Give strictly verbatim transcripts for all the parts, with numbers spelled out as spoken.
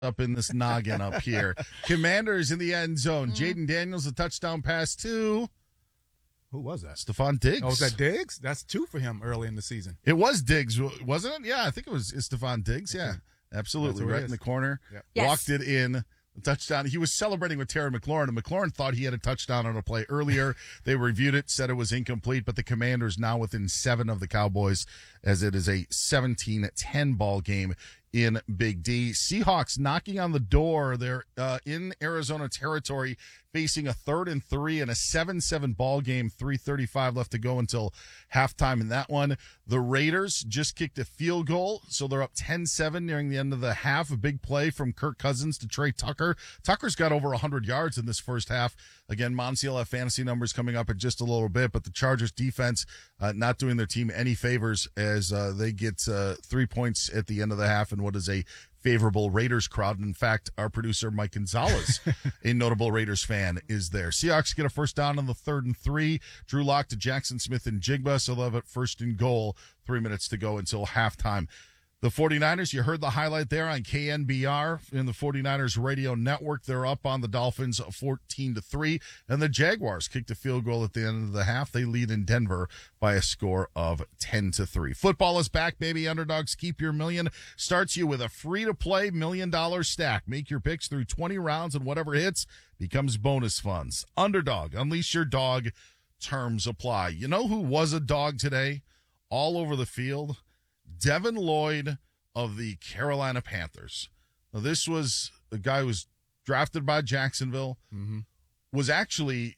up in this noggin up here. Commanders in the end zone. Mm. Jaden Daniels, a touchdown pass to Who was that? Stephon Diggs. Oh, was that Diggs? That's two for him early in the season. It was Diggs, wasn't it? Yeah, I think it was Stephon Diggs. Yeah, absolutely. where Right he in is. the corner. Yep. Yes. Walked it in. Touchdown. He was celebrating with Terry McLaurin, and McLaurin thought he had a touchdown on a play earlier. They reviewed it, said it was incomplete, but the Commanders now within seven of the Cowboys as it is a seventeen ten ball game in Big D. Seahawks knocking on the door. They're uh, in Arizona territory facing a third and three and a seven seven ball game, three thirty-five left to go until halftime in that one. The Raiders just kicked a field goal, so they're up ten seven nearing the end of the half. A big play from Kirk Cousins to Trey Tucker. Tucker's got over one hundred yards in this first half. Again, Monty will have fantasy numbers coming up in just a little bit, but the Chargers defense uh, not doing their team any favors as uh, they get uh, three points at the end of the half in what is a favorable Raiders crowd. In fact, our producer, Mike Gonzalez, a notable Raiders fan, is there. Seahawks get a first down on the third and three. Drew Lock to Jackson Smith and Jigba, so they'll have it first and goal. Three minutes to go until halftime. The 49ers, you heard the highlight there on K N B R in the 49ers radio network. They're up on the Dolphins fourteen to three. And the Jaguars kicked a field goal at the end of the half. They lead in Denver by a score of ten to three. Football is back, baby. Underdogs Keep Your Million starts you with a free-to-play million dollar stack. Make your picks through twenty rounds, and whatever hits becomes bonus funds. Underdog, unleash your dog. Terms apply. You know who was a dog today all over the field? Devin Lloyd of the Carolina Panthers. Now, this was a guy who was drafted by Jacksonville, mm-hmm. was actually,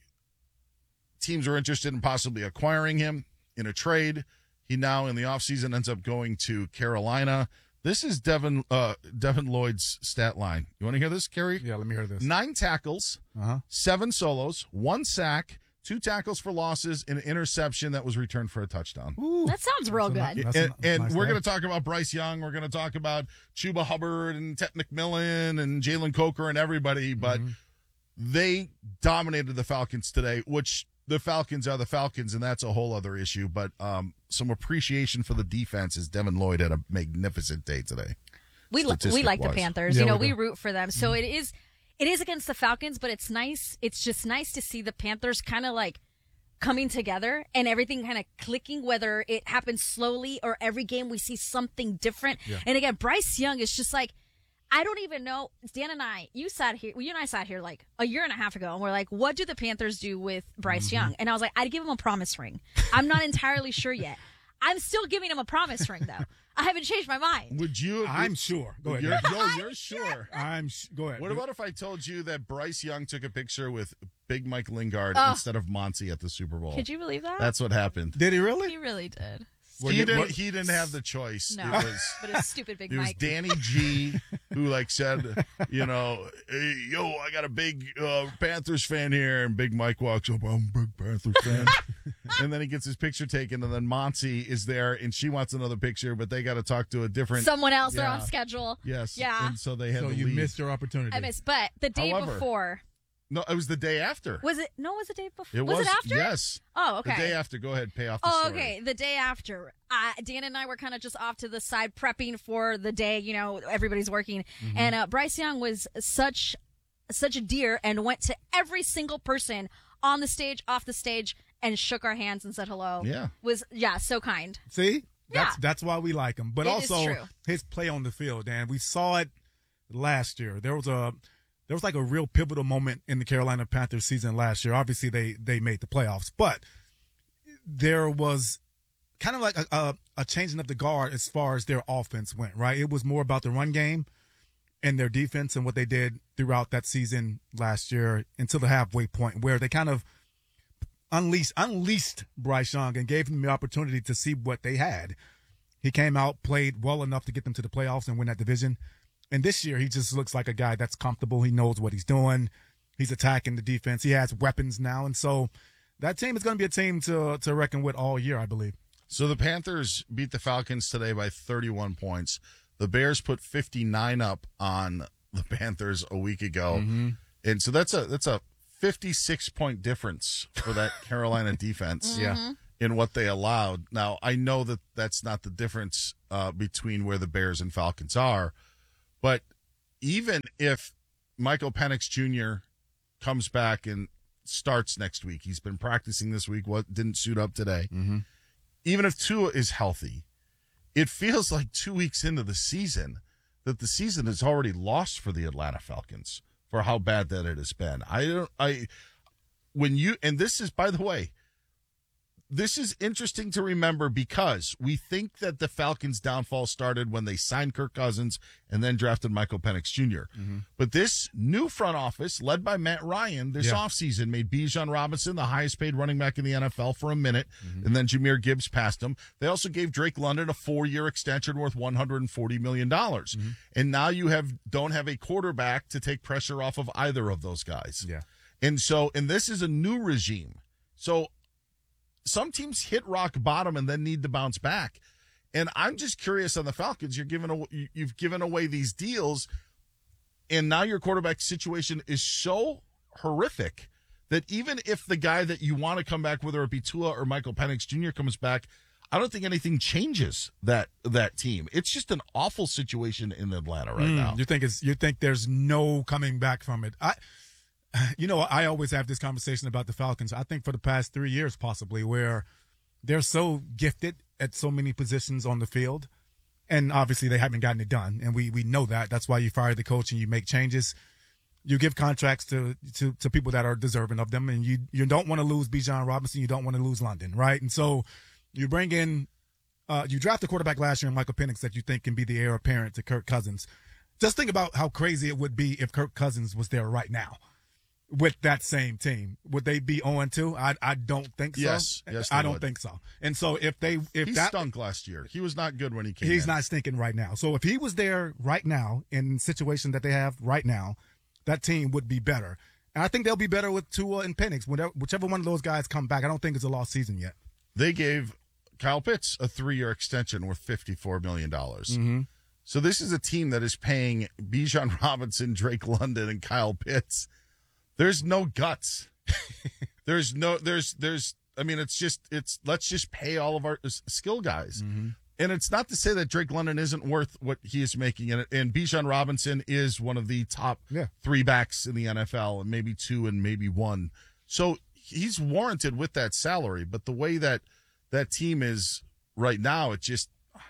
teams are interested in possibly acquiring him in a trade. He now, in the offseason, ends up going to Carolina. This is Devin uh, Devin Lloyd's stat line. You want to hear this, Kerry? Yeah, let me hear this. Nine tackles, Uh-huh. seven solos, one sack, two tackles for losses, and an interception that was returned for a touchdown. Ooh. That sounds real That's a good. ni- That's and a- that's and nice we're day. going to talk about Bryce Young. We're going to talk about Chuba Hubbard and Ted McMillan and Jalen Coker and everybody, but Mm-hmm. they dominated the Falcons today, which the Falcons are the Falcons, and that's a whole other issue. But um, some appreciation for the defense as Devin Lloyd had a magnificent day today. We li- we like the statistic-wise. Panthers. Yeah, you know, we we do. root for them. So it is it is against the Falcons, but it's nice. It's just nice to see the Panthers kind of like coming together and everything kind of clicking, whether it happens slowly or every game we see something different. Yeah. And again, Bryce Young is just like, I don't even know. Dan and I, you sat here, well, you and I sat here like a year and a half ago, and we're like, what do the Panthers do with Bryce Mm-hmm. Young? And I was like, I'd give him a promise ring. I'm not entirely sure yet. I'm still giving him a promise ring, though. I haven't changed my mind. Would you? I'm sure. Go ahead. You're, man. no, you're sure. I'm sh- go ahead. What about if I told you that Bryce Young took a picture with Big Mike Lingard Oh. instead of Monty at the Super Bowl? Could you believe that? That's what happened. Did he really? He really did. Were He you- didn't. what- He didn't have the choice. No, It was. but it's stupid Big It was Mike. Danny G who like said, you know, hey, yo, I got a big uh, Panthers fan here, and Big Mike walks up, I'm a big Panthers fan, and then he gets his picture taken, and then Monty is there, and she wants another picture, but they got to talk to a different. Someone else, they're Yeah. on schedule. Yes. Yeah. And so they had So to you leave. missed your opportunity. I missed, but the day However, before, No, it was the day after. was it? No, was it the day before? It was, it after? Yes. Oh, okay. The day after. Go ahead, pay off the Oh, story. okay. The day after, uh, Dan and I were kind of just off to the side prepping for the day. You know, everybody's working, Mm-hmm. and uh, Bryce Young was such such a dear and went to every single person on the stage, off the stage, and shook our hands and said hello. Yeah. Was yeah, so kind. See, that's Yeah. that's why we like him. But It is also true. his play on the field, Dan. We saw it last year. There was a there was like a real pivotal moment in the Carolina Panthers season last year. Obviously, they they made the playoffs, but there was kind of like a, a, a changing of the guard as far as their offense went. Right, it was more about the run game and their defense and what they did throughout that season last year until the halfway point, where they kind of unleashed unleashed Bryce Young and gave him the opportunity to see what they had. He came out, played well enough to get them to the playoffs and win that division. And this year, he just looks like a guy that's comfortable. He knows what he's doing. He's attacking the defense. He has weapons now. And so that team is going to be a team to to reckon with all year, I believe. So the Panthers beat the Falcons today by thirty-one points. The Bears put fifty-nine up on the Panthers a week ago. Mm-hmm. And so that's a that's a fifty-six point difference for that Carolina defense. Yeah. In what they allowed. Now, I know that that's not the difference uh, between where the Bears and Falcons are, but even if Michael Penix Junior comes back and starts next week, he's been practicing this week, what didn't suit up today. Mm-hmm. Even if Tua is healthy, it feels like two weeks into the season that the season is already lost for the Atlanta Falcons for how bad that it has been. I don't, I, when you, and this is, by the way, this is interesting to remember because we think that the Falcons' downfall started when they signed Kirk Cousins and then drafted Michael Penix Junior Mm-hmm. But this new front office, led by Matt Ryan, this yeah. offseason made Bijan Robinson the highest paid running back in the N F L for a minute, mm-hmm. and then Jahmyr Gibbs passed him. They also gave Drake London a four-year extension worth one hundred forty million dollars. Mm-hmm. And now you have don't have a quarterback to take pressure off of either of those guys. Yeah. And so, and this is a new regime. So some teams hit rock bottom and then need to bounce back. And I'm just curious on the Falcons. You're giving away, you've given away these deals, and now your quarterback situation is so horrific that even if the guy that you want to come back, whether it be Tua or Michael Penix Junior comes back, I don't think anything changes that that team. It's just an awful situation in Atlanta right mm, now. You think it's you think there's no coming back from it? I. You know, I always have this conversation about the Falcons. I think for the past three years, possibly, where they're so gifted at so many positions on the field, and obviously they haven't gotten it done, and we we know that. That's why you fire the coach and you make changes. You give contracts to to, to people that are deserving of them, and you you don't want to lose Bijan Robinson, you don't want to lose London, right? And so you bring in, uh, you draft a quarterback last year in Michael Penix that you think can be the heir apparent to Kirk Cousins. Just think about how crazy it would be if Kirk Cousins was there right now. With that same team, would they be oh and two? I I don't think so. Yes, yes, I they don't would. think so. And so if they if he that stunk last year, he was not good when he came. he's in. not stinking right now. So if he was there right now in the situation that they have right now, that team would be better. And I think they'll be better with Tua and Penix. Whatever, whichever one of those guys come back, I don't think it's a lost season yet. They gave Kyle Pitts a three-year extension worth fifty-four million dollars. Mm-hmm. So this is a team that is paying Bijan Robinson, Drake London, and Kyle Pitts. There's no guts. there's no, there's, there's, I mean, it's just, it's, let's just pay all of our skill guys. Mm-hmm. And it's not to say that Drake London isn't worth what he is making. And, and Bijan Robinson is one of the top yeah. three backs in the N F L, and maybe two and maybe one. So he's warranted with that salary. But the way that that team is right now, it just,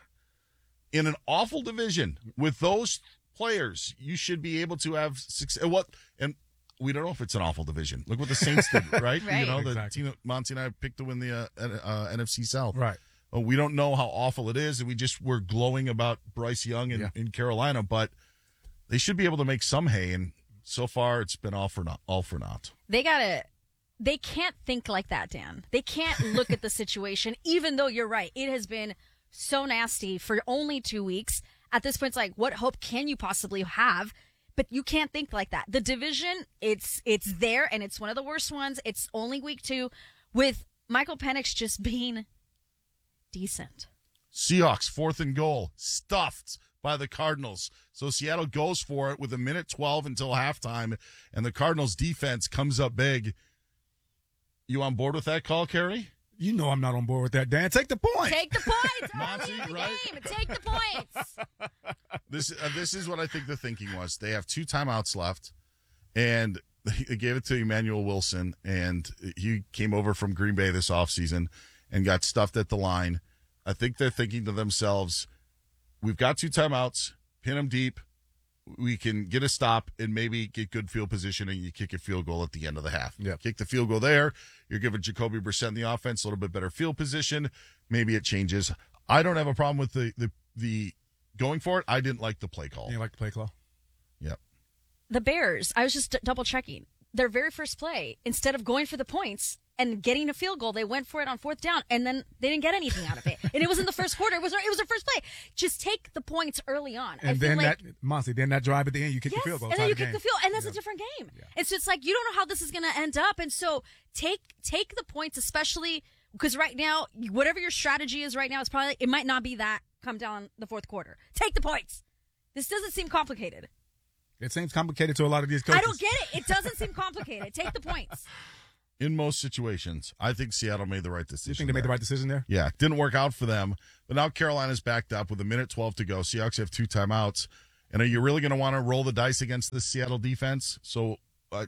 in an awful division with those players, you should be able to have success. What, and, we don't know if it's an awful division. Look what the Saints did, right? Right. You know, the Exactly. team that Monty and I picked to win the uh, uh, N F C South. Right. Well, we don't know how awful it is, and we just were glowing about Bryce Young in, Yeah. in Carolina, but they should be able to make some hay, and so far it's been all for not, all for naught. They gotta. They can't think like that, Dan. They can't look at the situation, even though you're right. It has been so nasty for only two weeks. At this point, it's like, what hope can you possibly have? But you can't think like that. The division, it's it's there, and it's one of the worst ones. It's only week two, with Michael Penix just being decent. Seahawks, fourth and goal, stuffed by the Cardinals. So Seattle goes for it with a minute twelve until halftime, and the Cardinals defense comes up big. You on board with that call, Kerry? You know I'm not on board with that, Dan. Take the point. Take the points. Monty, Early in the right? game. Take the points. This uh, this is what I think the thinking was. They have two timeouts left, and they gave it to Emmanuel Wilson, and he came over from Green Bay this offseason and got stuffed at the line. I think they're thinking to themselves, we've got two timeouts, pin them deep, we can get a stop and maybe get good field position, and you kick a field goal at the end of the half. Yep. Kick the field goal there. You're giving Jacoby Brissett in the offense a little bit better field position. Maybe it changes. I don't have a problem with the the, the going for it. I didn't like the play call. You like the play call? Yep. The Bears, I was just d- double checking. Their very first play, instead of going for the points and getting a field goal, they went for it on fourth down, and then they didn't get anything out of it. And it was in the first quarter. It was it was their first play. Just take the points early on. And I feel then like, that, Monty, then that drive at the end, you kick yes, the field goal. and then Tie you the kick game. the field, and that's Yeah. a different game. Yeah. It's just like you don't know how this is going to end up, and so take take the points, especially because right now, whatever your strategy is right now, it's probably it might not be that come down the fourth quarter. Take the points. This doesn't seem complicated. It seems complicated to a lot of these coaches. I don't get it. It doesn't seem complicated. Take the points. In most situations, I think Seattle made the right decision. You think they made the there. right decision there? Yeah, didn't work out for them. But now Carolina's backed up with a minute twelve to go. Seahawks have two timeouts. And are you really going to want to roll the dice against the Seattle defense? So uh,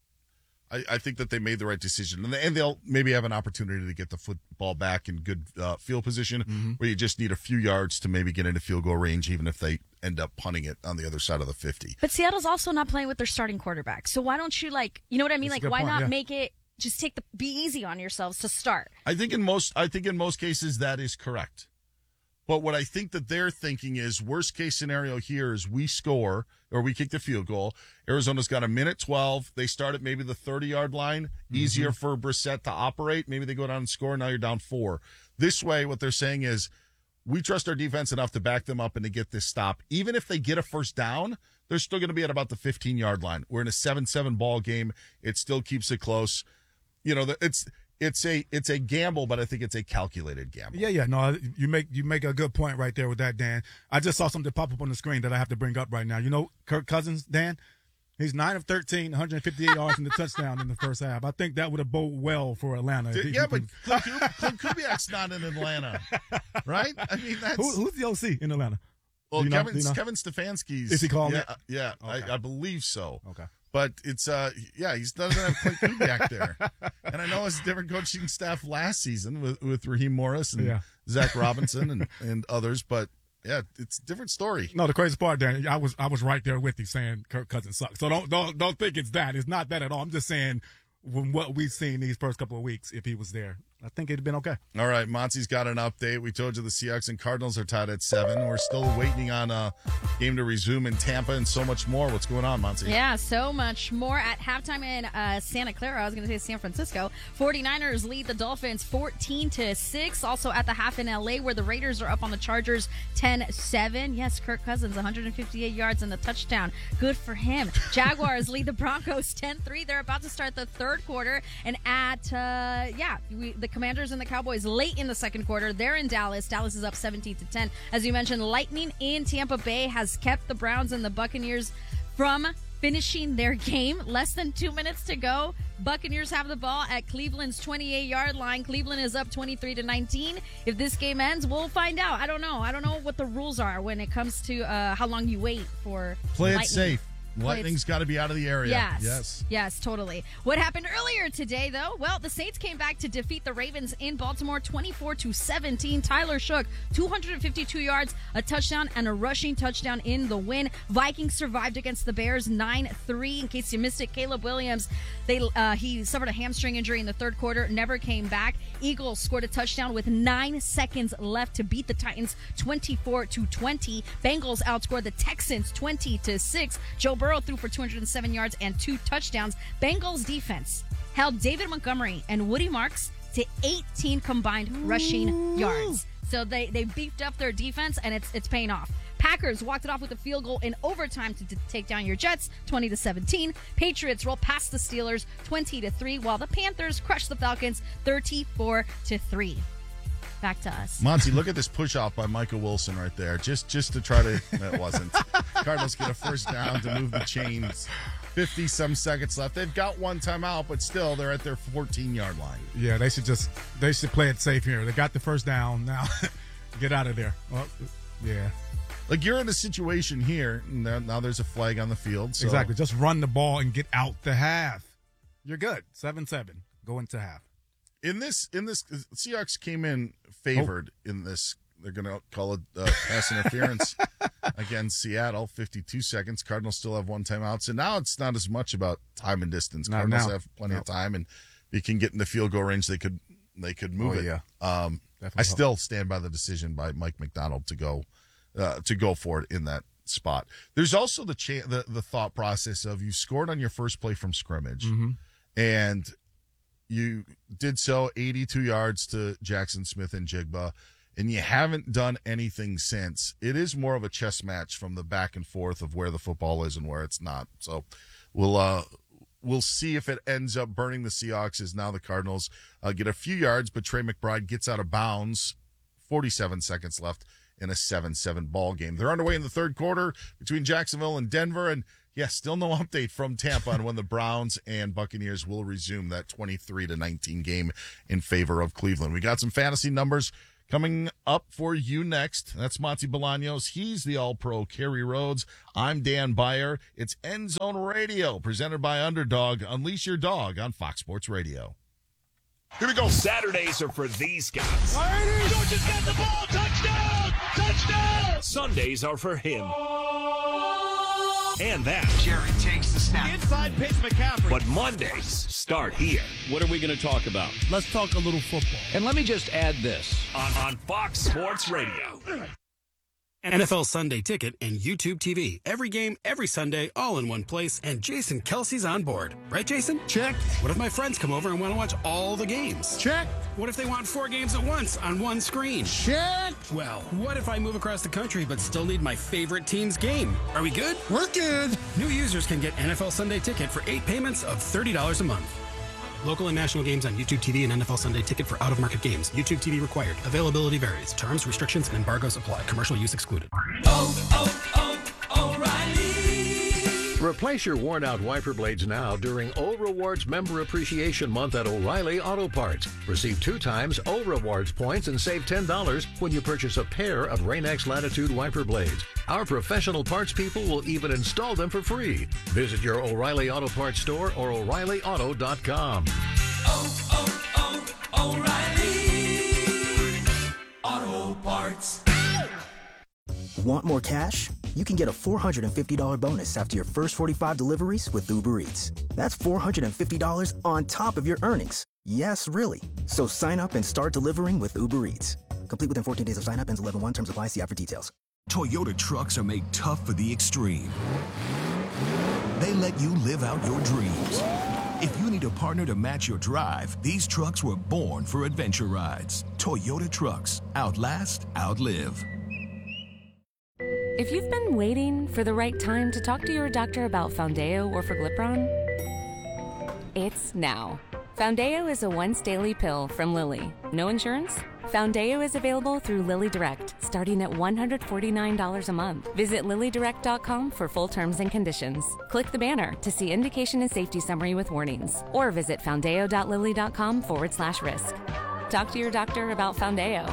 I, I think that they made the right decision. And, they, and they'll maybe have an opportunity to get the football back in good uh, field position mm-hmm. where you just need a few yards to maybe get into field goal range, even if they end up punting it on the other side of the fifty. But Seattle's also not playing with their starting quarterback. So why don't you, like, you know what I mean? That's like, why point, not yeah. make it, just take the, be easy on yourselves to start? I think in most, I think in most cases that is correct. But what I think that they're thinking is worst case scenario here is we score or we kick the field goal. Arizona's got a minute twelve. They start at maybe the thirty-yard line. Mm-hmm. Easier for Brissett to operate. Maybe they go down and score. Now you're down four. This way, what they're saying is we trust our defense enough to back them up and to get this stop. Even if they get a first down, they're still going to be at about the fifteen-yard line. We're in a seven seven ball game. It still keeps it close. You know, it's... It's a it's a gamble, but I think it's a calculated gamble. Yeah, yeah. No, you make you make a good point right there with that, Dan. I just saw something pop up on the screen that I have to bring up right now. You know, Kirk Cousins, Dan, he's nine of thirteen, one hundred fifty-eight yards in the touchdown in the first half. I think that would have bode well for Atlanta. Did, yeah, but Clint, Clint Kubiak's not in Atlanta, right? I mean, that's Who, who's the O C in Atlanta? Well, you know, Kevin you know? Kevin Stefanski's. Is he calling yeah, it? Yeah, Okay. I, I believe so. Okay. But it's uh yeah, he doesn't have Clint Kubiak there. And I know it's a different coaching staff last season with, with Raheem Morris and yeah. Zach Robinson and, and others, but yeah, it's a different story. No, the crazy part, Dan, I was I was right there with you saying Kirk Cousins sucks. So don't don't don't think it's that. It's not that at all. I'm just saying from what we've seen these first couple of weeks, if he was there, I think it'd been okay. All right, Monty's got an update. We told you the Seahawks and Cardinals are tied at seven. We're still waiting on a game to resume in Tampa and so much more. What's going on, Monty? Yeah, so much more at halftime in uh, Santa Clara. I was going to say San Francisco. forty-niners lead the Dolphins fourteen to six. Also at the half in L A where the Raiders are up on the Chargers ten seven. Yes, Kirk Cousins, one hundred fifty-eight yards and the touchdown. Good for him. Jaguars lead the Broncos ten three. They're about to start the third quarter. And at, uh, yeah, we, the Commanders and the Cowboys late in the second quarter. They're in Dallas. Dallas is up seventeen to ten. As you mentioned, Lightning in Tampa Bay has kept the Browns and the Buccaneers from finishing their game. Less than two minutes to go. Buccaneers have the ball at Cleveland's twenty-eight-yard line. Cleveland is up twenty-three to nineteen. If this game ends, we'll find out. I don't know. I don't know what the rules are when it comes to uh, how long you wait for Play it Lightning. safe. Lightning's got to be out of the area. Yes. Yes. Yes, totally. What happened earlier today, though? Well, the Saints came back to defeat the Ravens in Baltimore twenty-four to seventeen. Tyler Shook, two hundred fifty-two yards, a touchdown, and a rushing touchdown in the win. Vikings survived against the Bears nine three. In case you missed it, Caleb Williams, they uh, he suffered a hamstring injury in the third quarter, never came back. Eagles scored a touchdown with nine seconds left to beat the Titans twenty-four to twenty. Bengals outscored the Texans twenty to six. Joe Burrow threw for two hundred seven yards and two touchdowns. Bengals defense held David Montgomery and Woody Marks to eighteen combined rushing Ooh. yards. So they, they beefed up their defense, and it's it's paying off. Packers walked it off with a field goal in overtime to, to take down your Jets, twenty to seventeen. Patriots roll past the Steelers, twenty to three, while the Panthers crushed the Falcons, thirty-four to three. Back to us. Monty, look at this push off by Michael Wilson right there. Just just to try to, that wasn't. Cardinals get a first down to move the chains. fifty some seconds left. They've got one timeout, but still they're at their fourteen-yard line. Yeah, they should just, they should play it safe here. They got the first down. Now, get out of there. Well, yeah. Like you're in a situation here, and now, now there's a flag on the field. So. Exactly. Just run the ball and get out the half. You're good. seven seven. Go into half. In this, in this, Seahawks came in favored oh. in this. They're going to call it uh, pass interference against Seattle. fifty-two seconds. Cardinals still have one timeout. So now it's not as much about time and distance. Not Cardinals now. have plenty no. of time, and they can get in the field goal range. They could, they could move oh, it. Yeah. Um, I still stand by the decision by Mike McDonald to go, uh, to go for it in that spot. There's also the cha- the the thought process of you scored on your first play from scrimmage, mm-hmm. and you did so eighty-two yards to Jackson Smith and Jigba, and you haven't done anything since. It is more of a chess match from the back and forth of where the football is and where it's not. So we'll uh, we'll see if it ends up burning the Seahawks as now the Cardinals uh, get a few yards, but Trey McBride gets out of bounds. forty-seven seconds left in a seven seven ball game. They're underway in the third quarter between Jacksonville and Denver, and yeah, still no update from Tampa on when the Browns and Buccaneers will resume that twenty-three to nineteen game in favor of Cleveland. We got some fantasy numbers Coming up for you next, that's Monty Bolaños. He's the All-Pro Kerry Rhodes. I'm Dan Beyer. It's End Zone Radio, presented by Underdog. Unleash your dog on Fox Sports Radio. Here we go. Saturdays are for these guys. Georgia's got the ball. Touchdown! Touchdown! Sundays are for him. And that. Jared takes the snap. Inside pitch, McCaffrey. But Mondays start here. What are we going to talk about? Let's talk a little football. And let me just add this. On, on Fox Sports Radio. N F L Sunday Ticket and YouTube T V. Every game, every Sunday, all in one place. And Jason Kelsey's on board. Right, Jason? Check. What if my friends come over and want to watch all the games? Check. What if they want four games at once on one screen? Check. Well, what if I move across the country but still need my favorite team's game? Are we good? We're good. New users can get N F L Sunday Ticket for eight payments of thirty dollars a month. Local and national games on YouTube T V and N F L Sunday Ticket for out-of-market games. YouTube T V required. Availability varies. Terms, restrictions, and embargoes apply. Commercial use excluded. Oh, oh, oh, O'Reilly. Replace your worn-out wiper blades now during O Rewards Member Appreciation Month at O'Reilly Auto Parts. Receive two times O Rewards points and save ten dollars when you purchase a pair of Rain-X Latitude wiper blades. Our professional parts people will even install them for free. Visit your O'Reilly Auto Parts store or O'Reilly Auto dot com. Oh, oh, oh, O'Reilly Auto Parts. Want more cash? You can get a four hundred fifty dollars bonus after your first forty-five deliveries with Uber Eats. That's four hundred fifty dollars on top of your earnings. Yes, really. So sign up and start delivering with Uber Eats. Complete within fourteen days of sign up. Ends eleven one. Terms apply. See app for details. Toyota trucks are made tough for the extreme. They let you live out your dreams. If you need a partner to match your drive, these trucks were born for adventure rides. Toyota trucks. Outlast, outlive. If you've been waiting for the right time to talk to your doctor about Foundeo or Forglipron, it's now. Foundeo is a once-daily pill from Lilly. No insurance? Foundeo is available through Lilly Direct, starting at one hundred forty-nine dollars a month. Visit lilly direct dot com for full terms and conditions. Click the banner to see indication and safety summary with warnings. Or visit foundeo dot lilly dot com forward slash risk. Talk to your doctor about Foundeo.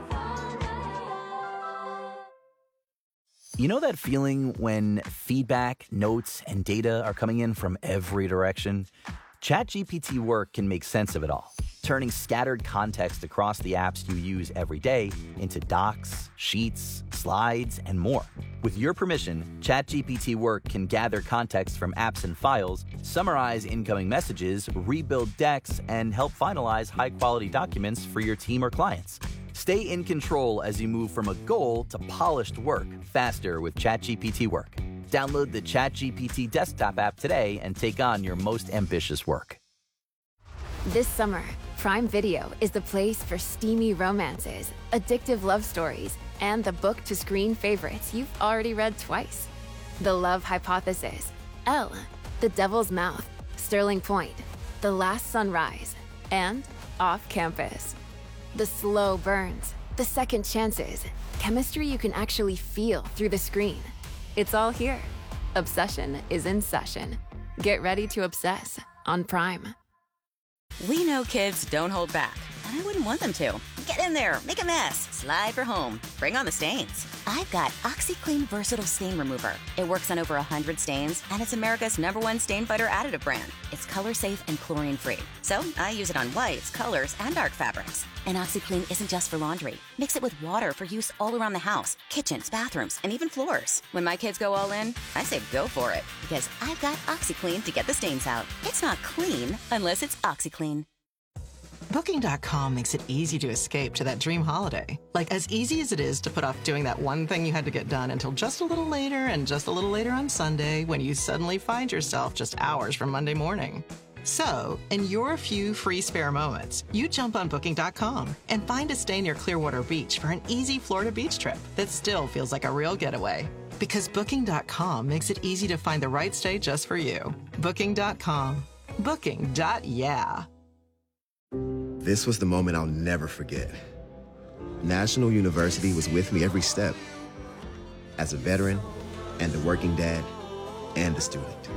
You know that feeling when feedback, notes, and data are coming in from every direction? ChatGPT Work can make sense of it all, turning scattered context across the apps you use every day into docs, sheets, slides, and more. With your permission, ChatGPT Work can gather context from apps and files, summarize incoming messages, rebuild decks, and help finalize high-quality documents for your team or clients. Stay in control as you move from a goal to polished work faster with ChatGPT Work. Download the ChatGPT desktop app today and take on your most ambitious work. This summer, Prime Video is the place for steamy romances, addictive love stories, and the book-to-screen favorites you've already read twice. The Love Hypothesis, Elle, The Devil's Mouth, Sterling Point, The Last Sunrise, and Off Campus. The slow burns, the second chances, chemistry you can actually feel through the screen. It's all here. Obsession is in session. Get ready to obsess on Prime. We know kids don't hold back, and I wouldn't want them to. Get in there, make a mess, slide for home, bring on the stains. I've got OxyClean Versatile Stain Remover. It works on over one hundred stains, and it's America's number one stain fighter additive brand. It's color safe and chlorine free. So I use it on whites, colors, and dark fabrics. And OxyClean isn't just for laundry. Mix it with water for use all around the house, kitchens, bathrooms, and even floors. When my kids go all in, I say go for it, because I've got OxyClean to get the stains out. It's not clean unless it's OxyClean. Booking dot com makes it easy to escape to that dream holiday. Like as easy as it is to put off doing that one thing you had to get done until just a little later and just a little later on Sunday when you suddenly find yourself just hours from Monday morning. So, in your few free spare moments, you jump on Booking dot com and find a stay near Clearwater Beach for an easy Florida beach trip that still feels like a real getaway. Because Booking dot com makes it easy to find the right stay just for you. Booking dot com. Booking. Yeah. This was the moment I'll never forget. National University was with me every step. As a veteran, and a working dad, and a student.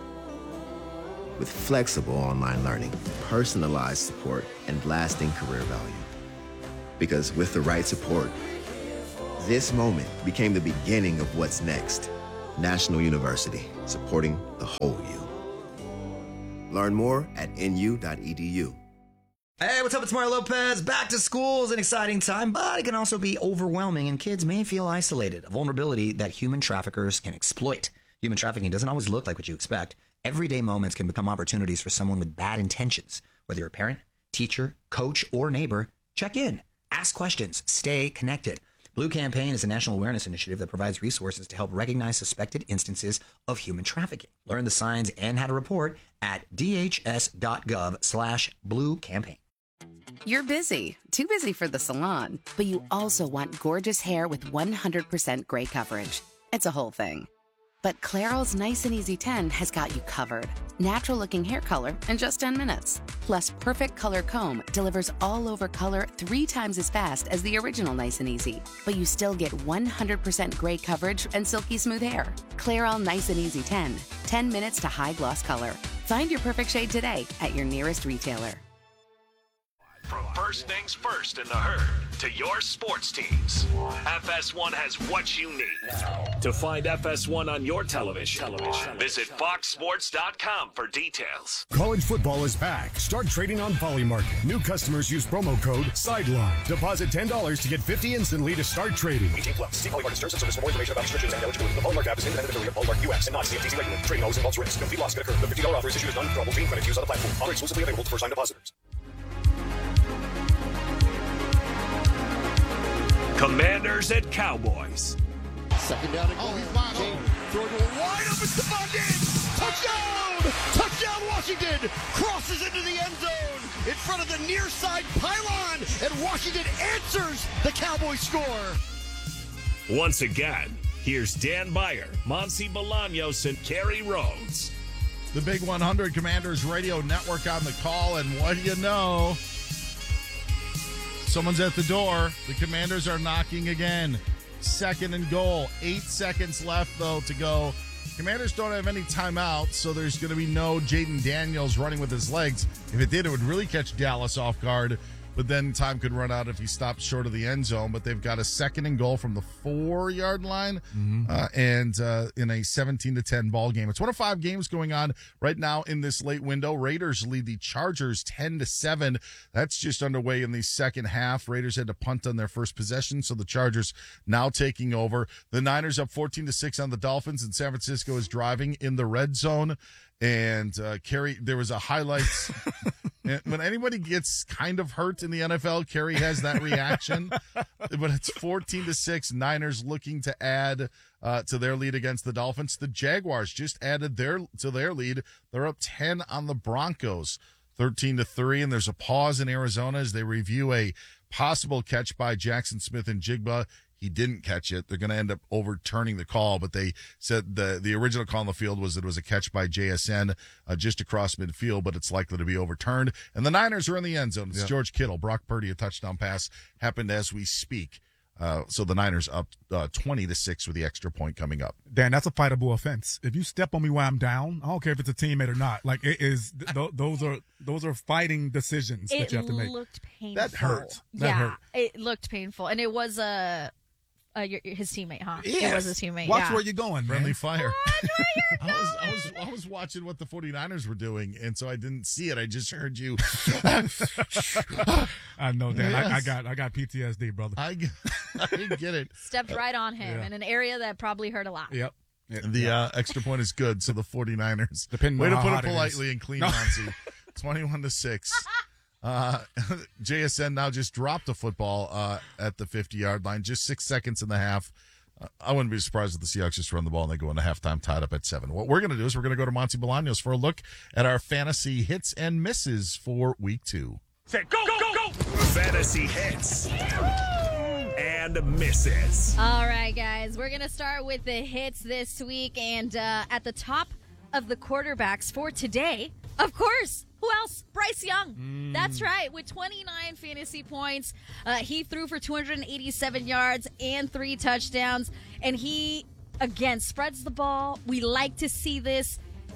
With flexible online learning, personalized support, and lasting career value. Because with the right support, this moment became the beginning of what's next. National University, supporting the whole you. Learn more at N U dot E D U. Hey, what's up? It's Mario Lopez. Back to school is an exciting time, but it can also be overwhelming, and kids may feel isolated, a vulnerability that human traffickers can exploit. Human trafficking doesn't always look like what you expect. Everyday moments can become opportunities for someone with bad intentions. Whether you're a parent, teacher, coach, or neighbor, check in, ask questions, stay connected. Blue Campaign is a national awareness initiative that provides resources to help recognize suspected instances of human trafficking. Learn the signs and how to report at dhs.gov slash blue campaign. You're busy, too busy for the salon, but you also want gorgeous hair with one hundred percent gray coverage. It's a whole thing. But Clairol's Nice and Easy ten has got you covered. Natural looking hair color in just ten minutes. Plus, Perfect Color Comb delivers all over color three times as fast as the original Nice and Easy. But you still get one hundred percent gray coverage and silky smooth hair. Clairol Nice and Easy ten. ten minutes to high gloss color. Find your perfect shade today at your nearest retailer. From first things first in the herd to your sports teams, F S one has what you need. To find F S one on your television, television. visit fox sports dot com for details. College football is back. Start trading on Polymarket. New customers use promo code SIDELINE. Deposit ten dollars to get fifty dollars instantly to start trading. eighteen plus. See Polymarket terms and service for more information about restrictions and eligibility. The Polymarket app is independent affiliate of Polymarket U S and not C F T C regulated. Trading always involves risk. No fee loss can occur. The fifty dollars offer is issued as non-withdrawable team credit used on the platform. Offer exclusively available to first-time depositors. Commanders at Cowboys. Second down and goal. Oh, he's wide open. Throw to a wide open Stephon Diggs. Touchdown! Touchdown Washington! Crosses into the end zone in front of the near side pylon, and Washington answers the Cowboys score. Once again, here's Dan Beyer, Monty Bolaños, and Kerry Rhodes. The Big one hundred Commanders Radio Network on the call, and what do you know? Someone's at the door. The Commanders are knocking again. Second and goal. Eight seconds left, though, to go. Commanders don't have any timeouts, so there's going to be no Jaden Daniels running with his legs. If it did, it would really catch Dallas off guard. But then time could run out if he stops short of the end zone. But they've got a second and goal from the four-yard line, mm-hmm. uh, and uh, in a seventeen to ten ball game. It's one of five games going on right now in this late window. Raiders lead the Chargers ten to seven. That's just underway in the second half. Raiders had to punt on their first possession, so the Chargers now taking over. The Niners up fourteen to six on the Dolphins, and San Francisco is driving in the red zone. And uh, Kerry, there was a highlights. When anybody gets kind of hurt in the N F L, Kerry has that reaction. But it's fourteen to six. Niners looking to add uh, to their lead against the Dolphins. The Jaguars just added their to their lead. They're up ten on the Broncos, thirteen to three. And there's a pause in Arizona as they review a possible catch by Jackson Smith and Jigba. He didn't catch it. They're going to end up overturning the call, but they said the the original call on the field was that it was a catch by J S N uh, just across midfield, but it's likely to be overturned. And the Niners are in the end zone. It's yeah. George Kittle. Brock Purdy, a touchdown pass, happened as we speak. Uh, so the Niners up uh, twenty to six with the extra point coming up. Dan, that's a fightable offense. If you step on me while I'm down, I don't care if it's a teammate or not. Like it is, th- those are those are fighting decisions it that you have to make. It looked painful. That hurt. That yeah, hurt. It looked painful, and it was a. Uh, your, his teammate, huh? Yes. It was his teammate. Watch yeah. where you're going, Friendly man. fire. Watch where you're going. I was, I was, I was watching what the 49ers were doing, and so I didn't see it. I just heard you. I know, Dan. Yes. I, I got, I got P T S D, brother. I, I get it. Stepped right on him Yeah. in an area that probably hurt a lot. Yep. The uh, extra point is good, so the 49ers. Depending Way on to how put hot it it politely is. and clean, No. Nancy. twenty-one to six. Uh, J S N now just dropped a football uh, at the fifty-yard line. Just six seconds in the half. Uh, I wouldn't be surprised if the Seahawks just run the ball and they go into halftime tied up at seven. What we're going to do is we're going to go to Monty Bolaños for a look at our fantasy hits and misses for week two. Say go, go, go, go! Fantasy hits and misses. All right, guys, we're going to start with the hits this week. And uh, at the top of the quarterbacks for today, of course, who else? Bryce Young. Mm. That's right. With twenty-nine fantasy points, uh, he threw for two hundred eighty-seven yards and three touchdowns. And he, again, spreads the ball. We like to see this.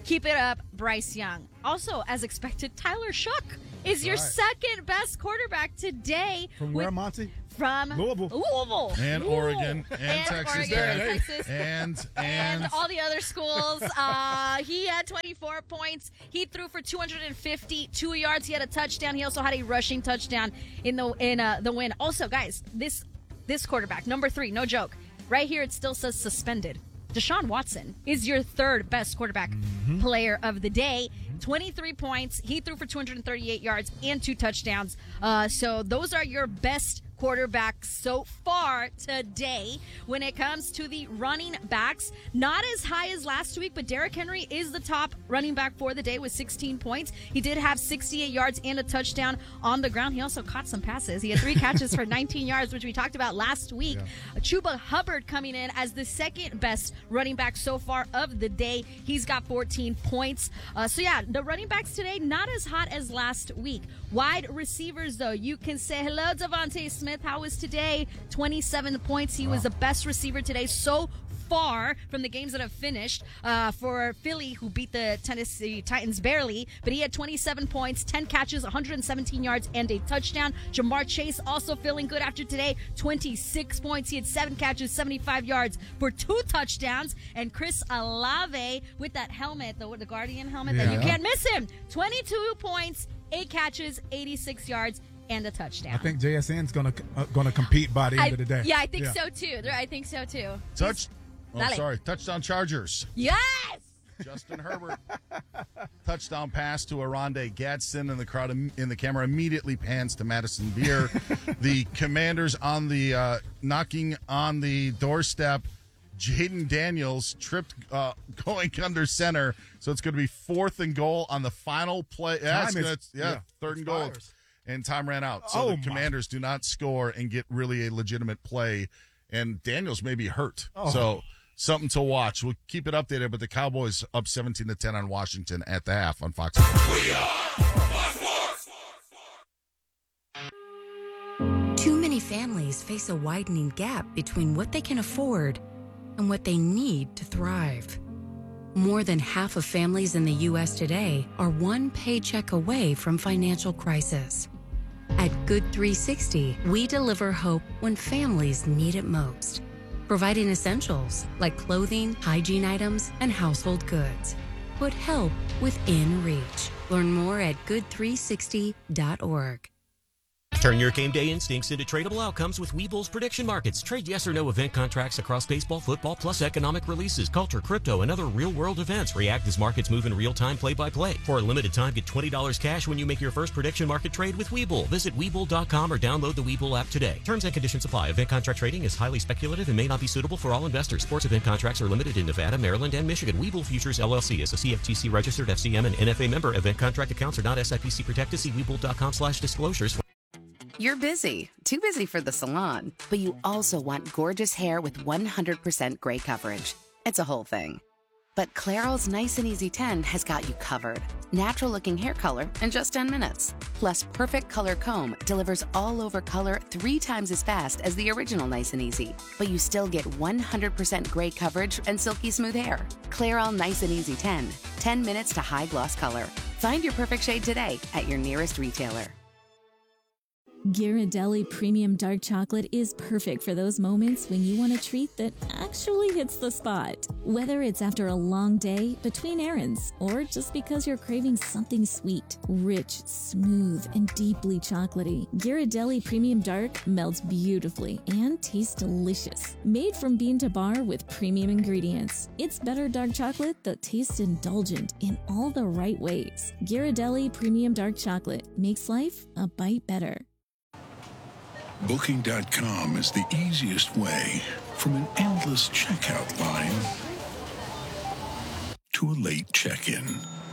Keep it up, Bryce Young. Also, as expected, Tyler Shook is your right. second best quarterback today. From with- where, Monty? From Louisville. Louisville. And Louisville. Oregon, and, And Texas Oregon, Tech, and Texas. and, and and, all the other schools. Uh, he had twenty-four points. He threw for two hundred fifty-two yards. He had a touchdown. He also had a rushing touchdown in the in uh, the win. Also, guys, this this quarterback, number three, no joke. Right here, it still says suspended. Deshaun Watson is your third best quarterback Mm-hmm. player of the day. twenty-three points. He threw for two hundred thirty-eight yards and two touchdowns. Uh, so those are your best quarterbacks so far today. When it comes to the running backs, not as high as last week, but Derrick Henry is the top running back for the day with sixteen points. He did have sixty-eight yards and a touchdown on the ground. He also caught some passes. He had three catches for nineteen yards, which we talked about last week. Yeah. Chuba Hubbard coming in as the second best running back so far of the day. He's got fourteen points. Uh, so yeah, the running backs today, not as hot as last week. Wide receivers, though, you can say hello, Devontae Smith. How was today? twenty-seven points. He wow. was the best receiver today so far from the games that have finished uh, for Philly, who beat the Tennessee Titans barely. But he had twenty-seven points, ten catches, one hundred seventeen yards, and a touchdown. Jamar Chase also feeling good after today. twenty-six points. He had seven catches, seventy-five yards for two touchdowns. And Chris Olave with that helmet, the, the Guardian helmet, yeah. that you can't miss him. twenty-two points, eight catches, eighty-six yards, and a touchdown. I think J S N's going to uh, going to compete by the end I, of the day. Yeah, I think yeah. so too. I think so too. Touch. Oh, Dale. sorry. Touchdown Chargers. Yes! Justin Herbert. Touchdown pass to Aronde Gadsden, and the crowd in the camera immediately pans to Madison Beer. The Commanders on the uh, knocking on the doorstep. Jaden Daniels tripped uh, going under center, so it's going to be fourth and goal on the final play. Yeah, it's Time gonna, is- yeah, yeah, third and expires. goal. And time ran out. So Oh, the my. Commanders do not score and get really a legitimate play. And Daniels may be hurt. Oh. So something to watch. We'll keep it updated, but the Cowboys up seventeen to ten on Washington at the half on Fox. We are Fox Sports. Too many families face a widening gap between what they can afford and what they need to thrive. More than half of families in the U S today are one paycheck away from financial crisis. At Good three sixty, we deliver hope when families need it most, providing essentials like clothing, hygiene items, and household goods. Put help within reach. Learn more at good three sixty dot org. Turn your game day instincts into tradable outcomes with Webull's prediction markets. Trade yes or no event contracts across baseball, football, plus economic releases, culture, crypto, and other real-world events. React as markets move in real time, play-by-play. For a limited time, get twenty dollars cash when you make your first prediction market trade with Webull. Visit Webull dot com or download the Webull app today. Terms and conditions apply. Event contract trading is highly speculative and may not be suitable for all investors. Sports event contracts are limited in Nevada, Maryland, and Michigan. Webull Futures, L L C is a C F T C registered F C M and N F A member. Event contract accounts are not S I P C protected. See Webull dot com slash disclosures. You're busy, too busy for the salon, but you also want gorgeous hair with one hundred percent gray coverage. It's a whole thing. But Clairol's Nice and Easy ten has got you covered. Natural looking hair color in just ten minutes. Plus, Perfect Color Comb delivers all over color three times as fast as the original Nice and Easy. But you still get one hundred percent gray coverage and silky smooth hair. Clairol Nice and Easy ten. ten minutes to high gloss color. Find your perfect shade today at your nearest retailer. Ghirardelli Premium Dark Chocolate is perfect for those moments when you want a treat that actually hits the spot. Whether it's after a long day, between errands, or just because you're craving something sweet, rich, smooth, and deeply chocolatey, Ghirardelli Premium Dark melts beautifully and tastes delicious. Made from bean to bar with premium ingredients, it's better dark chocolate that tastes indulgent in all the right ways. Ghirardelli Premium Dark Chocolate makes life a bite better. Booking dot com is the easiest way from an endless checkout line to a late check-in.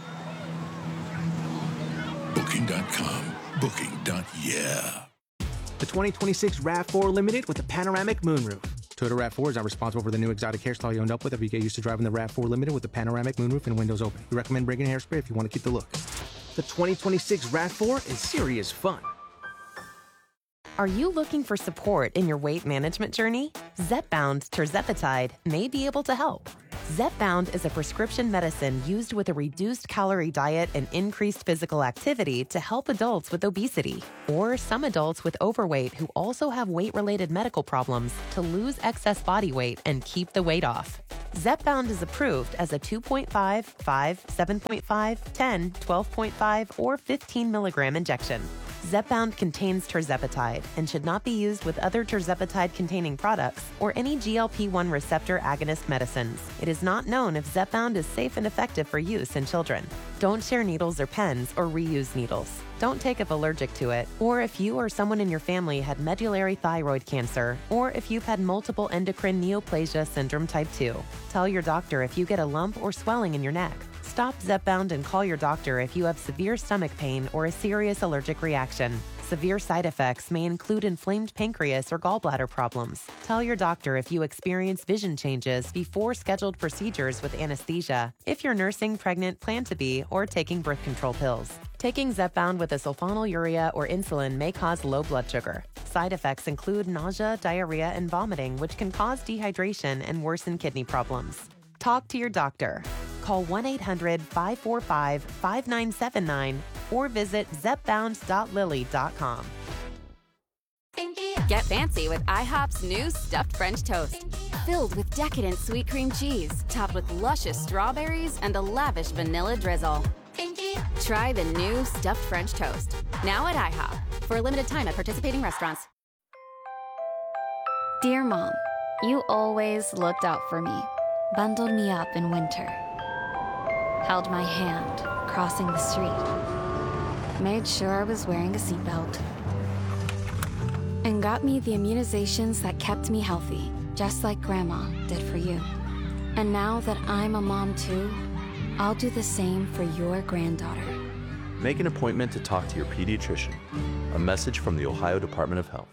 Booking dot com. Booking. Yeah. The twenty twenty-six RAV four Limited with a panoramic moonroof. Toyota RAV four is not responsible for the new exotic hairstyle you end up with if you get used to driving the RAV four Limited with the panoramic moonroof and windows open. We recommend bringing hairspray if you want to keep the look. The twenty twenty-six RAV four is serious fun. Are you looking for support in your weight management journey? Zepbound tirzepatide may be able to help. Zepbound is a prescription medicine used with a reduced calorie diet and increased physical activity to help adults with obesity, or some adults with overweight who also have weight-related medical problems to lose excess body weight and keep the weight off. Zepbound is approved as a two point five, five, seven point five, ten, twelve point five, or fifteen milligram injection. Zepbound contains tirzepatide and should not be used with other tirzepatide-containing products or any G L P one receptor agonist medicines. It is not known if Zepbound is safe and effective for use in children. Don't share needles or pens or reuse needles. Don't take if allergic to it, or if you or someone in your family had medullary thyroid cancer, or if you've had multiple endocrine neoplasia syndrome type two. Tell your doctor if you get a lump or swelling in your neck. Stop Zepbound and call your doctor if you have severe stomach pain or a serious allergic reaction. Severe side effects may include inflamed pancreas or gallbladder problems. Tell your doctor if you experience vision changes before scheduled procedures with anesthesia, if you're nursing, pregnant, plan to be, or taking birth control pills. Taking Zepbound with a sulfonylurea or insulin may cause low blood sugar. Side effects include nausea, diarrhea, and vomiting, which can cause dehydration and worsen kidney problems. Talk to your doctor. Call one eight hundred, five four five, five nine seven nine or visit zepbound dot lilly dot com. Get fancy with IHOP's new stuffed French toast. Filled with decadent sweet cream cheese, topped with luscious strawberries and a lavish vanilla drizzle. Try the new stuffed French toast. Now at IHOP. For a limited time at participating restaurants. Dear Mom, you always looked out for me, bundled me up in winter, held my hand crossing the street, made sure I was wearing a seatbelt, and got me the immunizations that kept me healthy, just like Grandma did for you. And now that I'm a mom too, I'll do the same for your granddaughter. Make an appointment to talk to your pediatrician. A message from the Ohio Department of Health.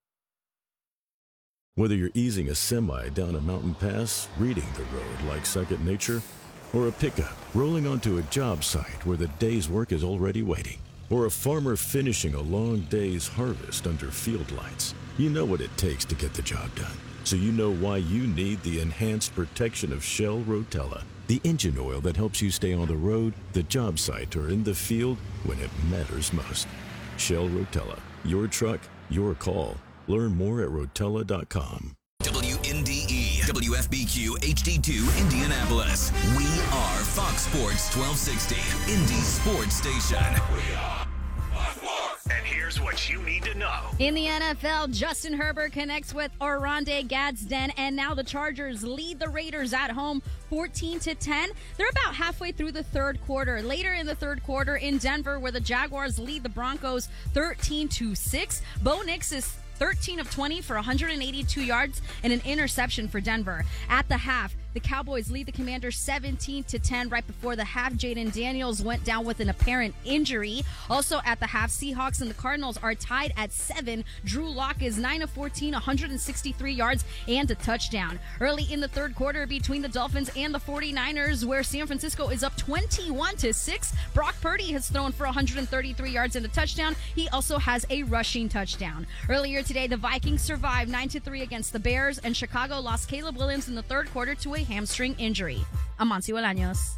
Whether you're easing a semi down a mountain pass, reading the road like second nature, or a pickup rolling onto a job site where the day's work is already waiting, or a farmer finishing a long day's harvest under field lights, you know what it takes to get the job done. So you know why you need the enhanced protection of Shell Rotella, the engine oil that helps you stay on the road, the job site, or in the field when it matters most. Shell Rotella. Your truck, your call. Learn more at rotella dot com. W N D E, W F B Q, H D two, Indianapolis. We are Fox Sports twelve sixty, Indy Sports Station. We are Fox Sports. And here's what you need to know. In the N F L, Justin Herbert connects with Oronde Gadsden, and now the Chargers lead the Raiders at home fourteen to ten. They're about halfway through the third quarter. Later in the third quarter in Denver, where the Jaguars lead the Broncos thirteen to six, Bo Nix is thirteen of twenty for one hundred eighty-two yards and an interception for Denver. At the half, the Cowboys lead the Commanders seventeen to ten. Right before the half, Jaden Daniels went down with an apparent injury. Also at the half, Seahawks and the Cardinals are tied at seven. Drew Lock is nine of fourteen, one hundred sixty-three yards and a touchdown. Early in the third quarter between the Dolphins and the forty-niners, where San Francisco is up twenty-one to six, Brock Purdy has thrown for one hundred thirty-three yards and a touchdown. He also has a rushing touchdown. Earlier today, the Vikings survived nine to three against the Bears, and Chicago lost Caleb Williams in the third quarter to a hamstring injury. Amancio Bolaños.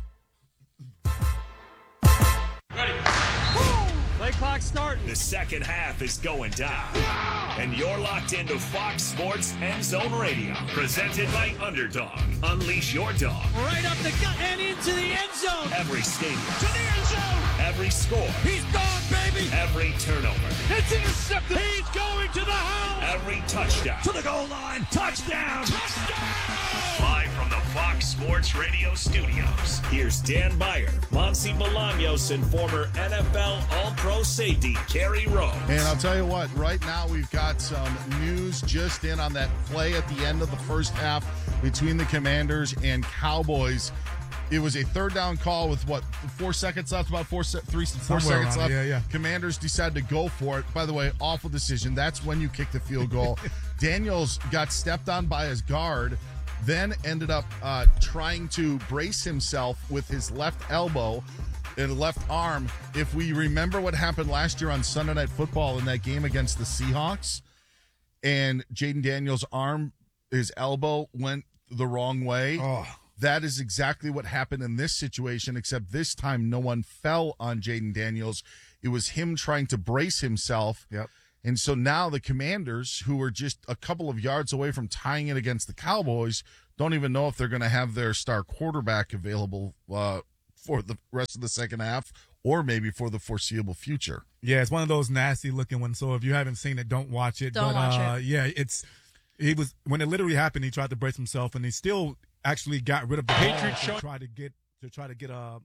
Ready. Play clock starting. The second half is going down. And you're locked into Fox Sports End Zone Radio. Presented by Underdog. Unleash your dog. Right up the gut and into the end zone. Every stadium. To the end zone. Every score. He's gone, baby. Every turnover. It's intercepted. He's going to the house. Every touchdown. To the goal line. Touchdown. Touchdown. Live from the Fox Sports Radio studios, here's Dan Meyer, Monty Bolaños, and former N F L All-Pro safety Kerry Rhodes. And I'll tell you what, right now we've got some news just in on that play at the end of the first half between the Commanders and Cowboys. It was a third down call with, what, four seconds left, about four, se- three, four Somewhere seconds around, left. yeah, yeah. Commanders decided to go for it. By the way, awful decision. That's when you kick the field goal. Daniels got stepped on by his guard, then ended up uh, trying to brace himself with his left elbow and left arm. If we remember what happened last year on Sunday Night Football in that game against the Seahawks, and Jaden Daniels' arm, his elbow went the wrong way. Oh. that is exactly what happened in this situation, except this time no one fell on Jaden Daniels. It was him trying to brace himself. Yep. And so now the Commanders, who are just a couple of yards away from tying it against the Cowboys, don't even know if they're going to have their star quarterback available uh, for the rest of the second half or maybe for the foreseeable future. Yeah, it's one of those nasty looking ones. So if you haven't seen it, don't watch it. Don't but, watch uh, it. Yeah, it's he was when it literally happened. He tried to brace himself, and he still actually got rid of the ball to try to get to try to get a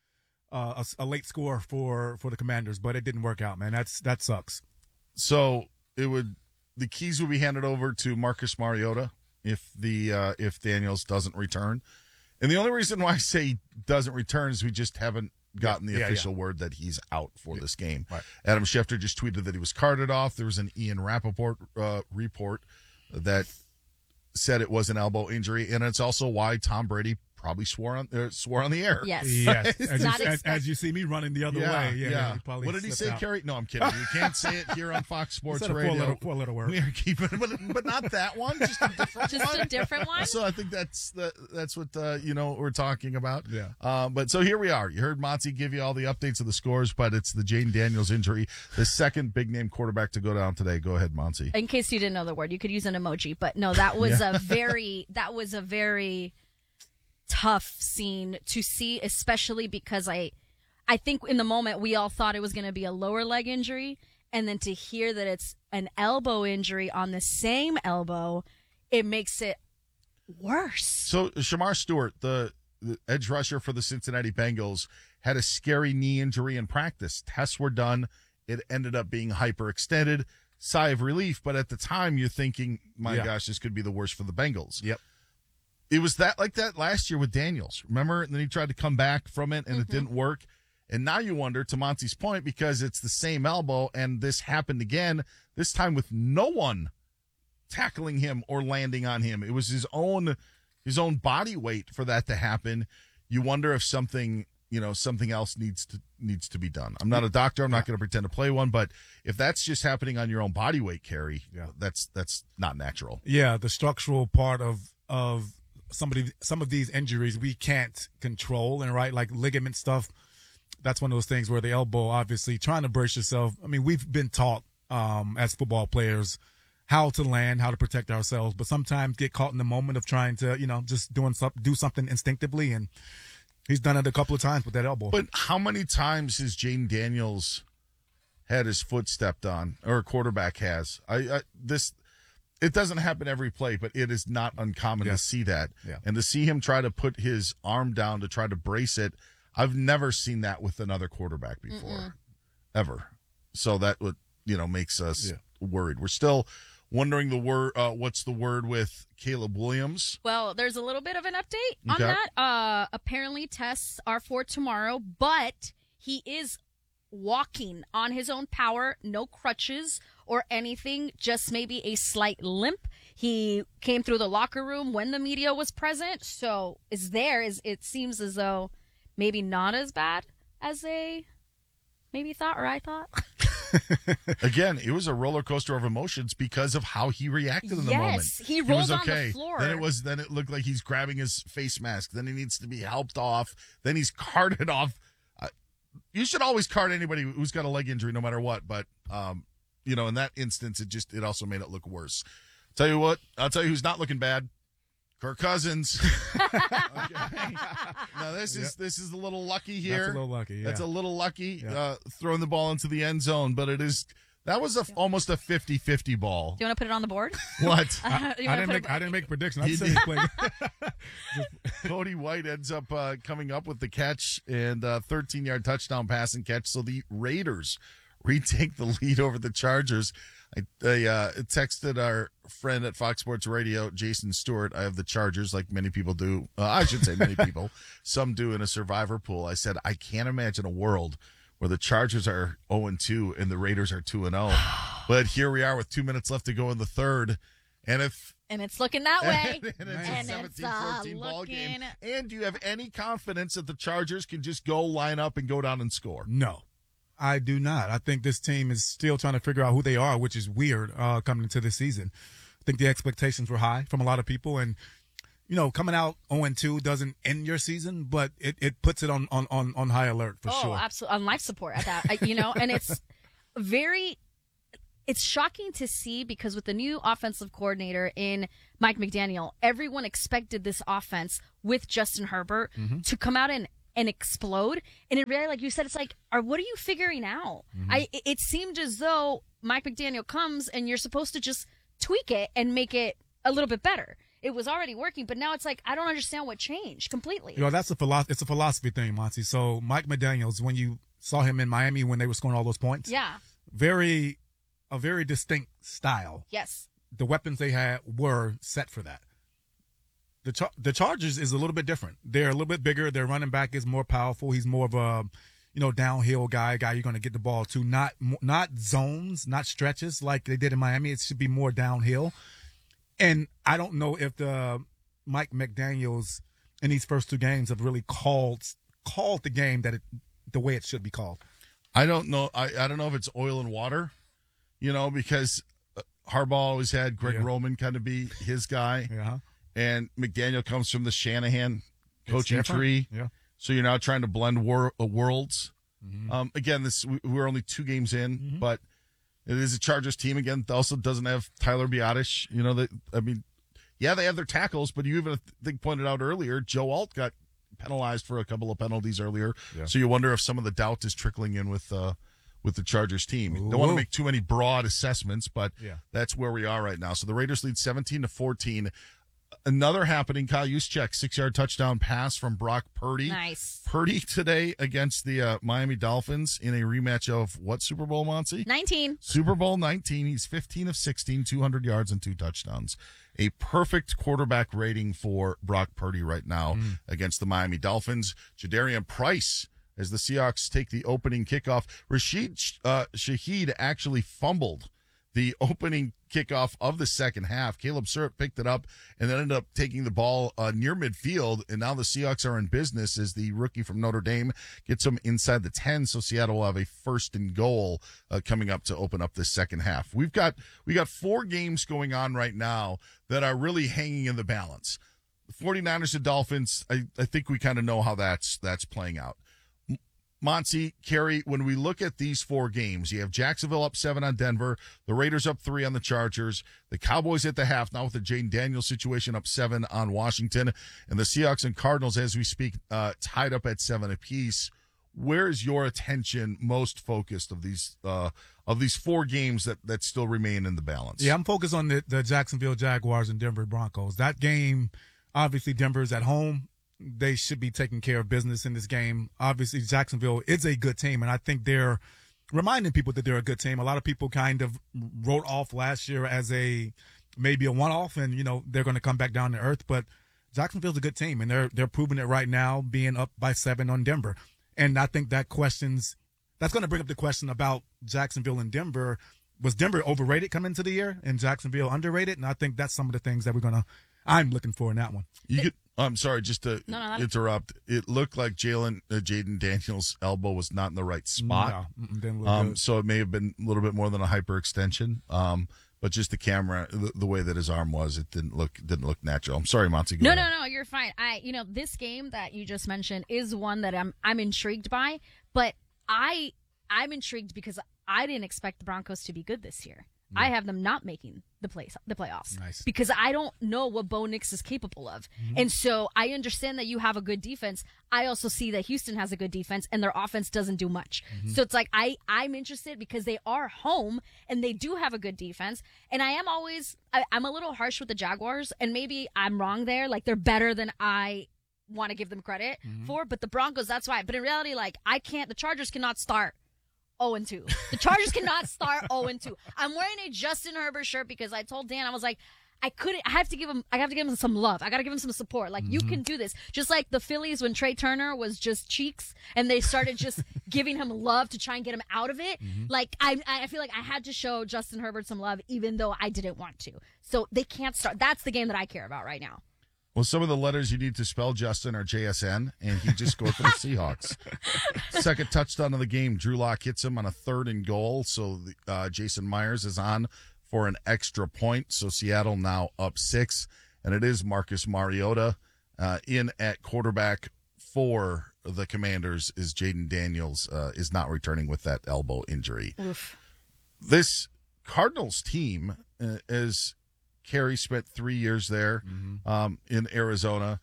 a, a late score for for the Commanders, but it didn't work out. Man, that's that sucks. So it would the keys would be handed over to Marcus Mariota if the uh, if Daniels doesn't return. And the only reason why I say doesn't return is we just haven't gotten the Yeah, official yeah. word that he's out for this game. Right. Adam Schefter just tweeted that he was carted off. There was an Ian Rappaport uh, report that said it was an elbow injury, and it's also why Tom Brady probably swore on uh, swore on the air. Yes. Yes, as, Not you, as, expect- as you see me running the other Yeah, way. Yeah, yeah. he probably What did he slipped say, out. Kerry? No, I'm kidding. You can't say it here on Fox Sports Instead of Radio. Four letter, four letter word. We are keeping it, but, but not that one. Just a different Just one. a different one? So I think that's the that's what uh, you know we're talking about. Yeah. Uh, but so here we are. You heard Monty give you all the updates of the scores, but it's the Jaden Daniels injury, the second big name quarterback to go down today. Go ahead, Monty. In case you didn't know the word, you could use an emoji, but no, that was a very that was a very tough scene to see, especially because I I think in the moment we all thought it was going to be a lower leg injury, and then to hear that it's an elbow injury on the same elbow, it makes it worse. So Shamar Stewart, the, the edge rusher for the Cincinnati Bengals, had a scary knee injury in practice. Tests were done. It ended up being hyperextended. Sigh of relief, but at the time you're thinking, my Yeah. gosh, this could be the worst for the Bengals. Yep. It was that like that last year with Daniels. Remember? And then he tried to come back from it, and it didn't work. And now you wonder, to Monty's point, because it's the same elbow, and this happened again, this time with no one tackling him or landing on him. It was his own his own body weight for that to happen. You wonder if something, you know, something else needs to needs to be done. I'm not a doctor. I'm not going to pretend to play one, but if that's just happening on your own body weight, Kerry, Yeah. that's that's not natural. Yeah, the structural part of of some of the, some of these injuries we can't control, and right, like ligament stuff. That's one of those things where the elbow, obviously, trying to brace yourself. I mean, we've been taught um, as football players how to land, how to protect ourselves, but sometimes get caught in the moment of trying to, you know, just doing some, do something instinctively, and he's done it a couple of times with that elbow. But how many times has Jaden Daniels had his foot stepped on, or a quarterback has? I, I this it doesn't happen every play, but it is not uncommon Yeah. to see that. Yeah. And to see him try to put his arm down to try to brace it, I've never seen that with another quarterback before, Mm-mm. ever. So that would, you know, makes us Yeah. worried. We're still wondering the word. Uh, what's the word with Caleb Williams? Well, there's a little bit of an update on Okay. that. Uh, apparently, tests are for tomorrow, but he is walking on his own power, no crutches or anything, just maybe a slight limp. He came through the locker room when the media was present, so is there. Is it seems as though maybe not as bad as they maybe thought or I thought. Again, it was a roller coaster of emotions because of how he reacted in the Yes, moment. he was rolled on the okay. floor. Then it was. Then it looked like he's grabbing his face mask. Then he needs to be helped off. Then he's carted off. Uh, you should always cart anybody who's got a leg injury, no matter what. But um, you know, in that instance, it just it also made it look worse. Tell you what, I'll tell you who's not looking bad. Kirk Cousins. Okay. Now this is Yep. this is a little lucky here. That's a little lucky, That's yeah. a little lucky Yeah. uh, throwing the ball into the end zone, but it is that was a, almost a fifty-fifty ball. Do you want to put it on the board? What? Uh, I, you I wanna didn't put make it- I didn't make a prediction. I You just did. said play. Cody White ends up uh, coming up with the catch and uh, thirteen-yard touchdown pass and catch. So the Raiders retake the lead over the Chargers. I, I uh, texted our friend at Fox Sports Radio, Jason Stewart. I have the Chargers, like many people do. Uh, I should say many people. Some do in a survivor pool. I said, I can't imagine a world where the Chargers are oh and two and the Raiders are two and oh. But here we are with two minutes left to go in the third. And if And it's looking that way. and it's And a it's, seventeen uh, fourteen ball game. looking- And do you have any confidence that the Chargers can just go line up and go down and score? No, I do not. I think this team is still trying to figure out who they are, which is weird uh, coming into this season. I think the expectations were high from a lot of people, and you know, coming out oh and two doesn't end your season, but it, it puts it on, on, on, on high alert for oh, sure. Oh, absolutely. On life support at that, I, you know, and it's very, it's shocking to see because with the new offensive coordinator in Mike McDaniel, everyone expected this offense with Justin Herbert mm-hmm. to come out and, and explode. And it really, like you said, it's like, are, what are you figuring out? Mm-hmm. I, it seemed as though Mike McDaniel comes and you're supposed to just tweak it and make it a little bit better. It was already working, but now it's like, I don't understand what changed completely. You know, that's a philosophy. It's a philosophy thing, Monty. So Mike McDaniels, when you saw him in Miami when they were scoring all those points, yeah, very, a very distinct style. Yes. The weapons they had were set for that. The Char- the Chargers is a little bit different. They're a little bit bigger. Their running back is more powerful. He's more of a, you know, downhill guy, guy you're going to get the ball to. Not not zones, not stretches like they did in Miami. It should be more downhill. And I don't know if the Mike McDaniels in these first two games have really called called the game that it the way it should be called. I don't know. I, I don't know if it's oil and water, you know, because Harbaugh always had Greg yeah. Roman kind of be his guy. Yeah. And McDaniel comes from the Shanahan coaching tree. Yeah. So you're now trying to blend wor- uh, worlds. Mm-hmm. Um, again, this we, we're only two games in, mm-hmm. but it is a Chargers team again. That also doesn't have Tyler Biadasz. You know that. I mean, yeah, they have their tackles, but you even I think pointed out earlier, Joe Alt got penalized for a couple of penalties earlier. Yeah. So you wonder if some of the doubt is trickling in with uh, with the Chargers team. Ooh. Don't want to make too many broad assessments, but yeah. that's where we are right now. So the Raiders lead seventeen to fourteen. Another happening, Kyle Juszczyk, six-yard touchdown pass from Brock Purdy. Nice. Purdy today against the uh, Miami Dolphins in a rematch of what Super Bowl, Monty? nineteen. Super Bowl nineteen. He's fifteen of sixteen, two hundred yards and two touchdowns. A perfect quarterback rating for Brock Purdy right now mm. against the Miami Dolphins. Jadarian Price, as the Seahawks take the opening kickoff. Rashid uh, Shaheed actually fumbled the opening kickoff of the second half. Caleb Surratt picked it up and then ended up taking the ball uh, near midfield. And now the Seahawks are in business as the rookie from Notre Dame gets them inside the ten. So Seattle will have a first and goal uh, coming up to open up this second half. We've got, we got four games going on right now that are really hanging in the balance. The 49ers and Dolphins, I, I think we kind of know how that's, that's playing out. Monty, Kerry, when we look at these four games, you have Jacksonville up seven on Denver, the Raiders up three on the Chargers, the Cowboys at the half, now with the Jaden Daniels situation up seven on Washington, and the Seahawks and Cardinals, as we speak, uh, tied up at seven apiece. Where is your attention most focused of these uh, of these four games that, that still remain in the balance? Yeah, I'm focused on the, the Jacksonville Jaguars and Denver Broncos. That game, obviously, Denver's at home. They should be taking care of business in this game. Obviously, Jacksonville is a good team, and I think they're reminding people that they're a good team. A lot of people kind of wrote off last year as a maybe a one-off, and, you know, they're going to come back down to earth. But Jacksonville's a good team, and they're they're proving it right now, being up by seven on Denver. And I think that questions that's going to bring up the question about Jacksonville and Denver. Was Denver overrated coming into the year, and Jacksonville underrated? And I think that's some of the things that we're going to I'm looking for in that one. You could. I'm sorry, just to no, no, interrupt. It looked like Jalen, uh, Jaden Daniels' elbow was not in the right spot. No, didn't look um, good. so it may have been a little bit more than a hyperextension. Um, but just the camera, the, the way that his arm was, it didn't look didn't look natural. I'm sorry, Monty. No, no, no, you're fine. I, you know, this game that you just mentioned is one that I'm I'm intrigued by, but I I'm intrigued because I didn't expect the Broncos to be good this year. Yeah. I have them not making the play the playoffs nice. because I don't know what Bo Nix is capable of. Mm-hmm. And so I understand that you have a good defense. I also see that Houston has a good defense and their offense doesn't do much. Mm-hmm. So it's like I, I'm interested because they are home and they do have a good defense. And I am always I, I'm a little harsh with the Jaguars, and maybe I'm wrong there. Like, they're better than I want to give them credit mm-hmm. for. But the Broncos, that's why. But in reality, like, I can't the Chargers cannot start oh and two. The Chargers cannot start oh and two. I'm wearing a Justin Herbert shirt because I told Dan, I was like, I couldn't, I have to give him, I have to give him some love. I got to give him some support. Like, mm-hmm. you can do this. Just like the Phillies when Trey Turner was just cheeks and they started just giving him love to try and get him out of it. Mm-hmm. Like, I, I feel like I had to show Justin Herbert some love even though I didn't want to. So they can't start. That's the game that I care about right now. Well, some of the letters you need to spell Justin are J S N, and he just scored for the Seahawks. Second touchdown of the game. Drew Lock hits him on a third and goal, so uh, Jason Myers is on for an extra point. So Seattle now up six. and it is Marcus Mariota. Uh, in at quarterback for the Commanders is Jaden Daniels, uh, is not returning with that elbow injury. Oof. This Cardinals team, uh, is Kerry spent three years there Mm-hmm. um, in Arizona,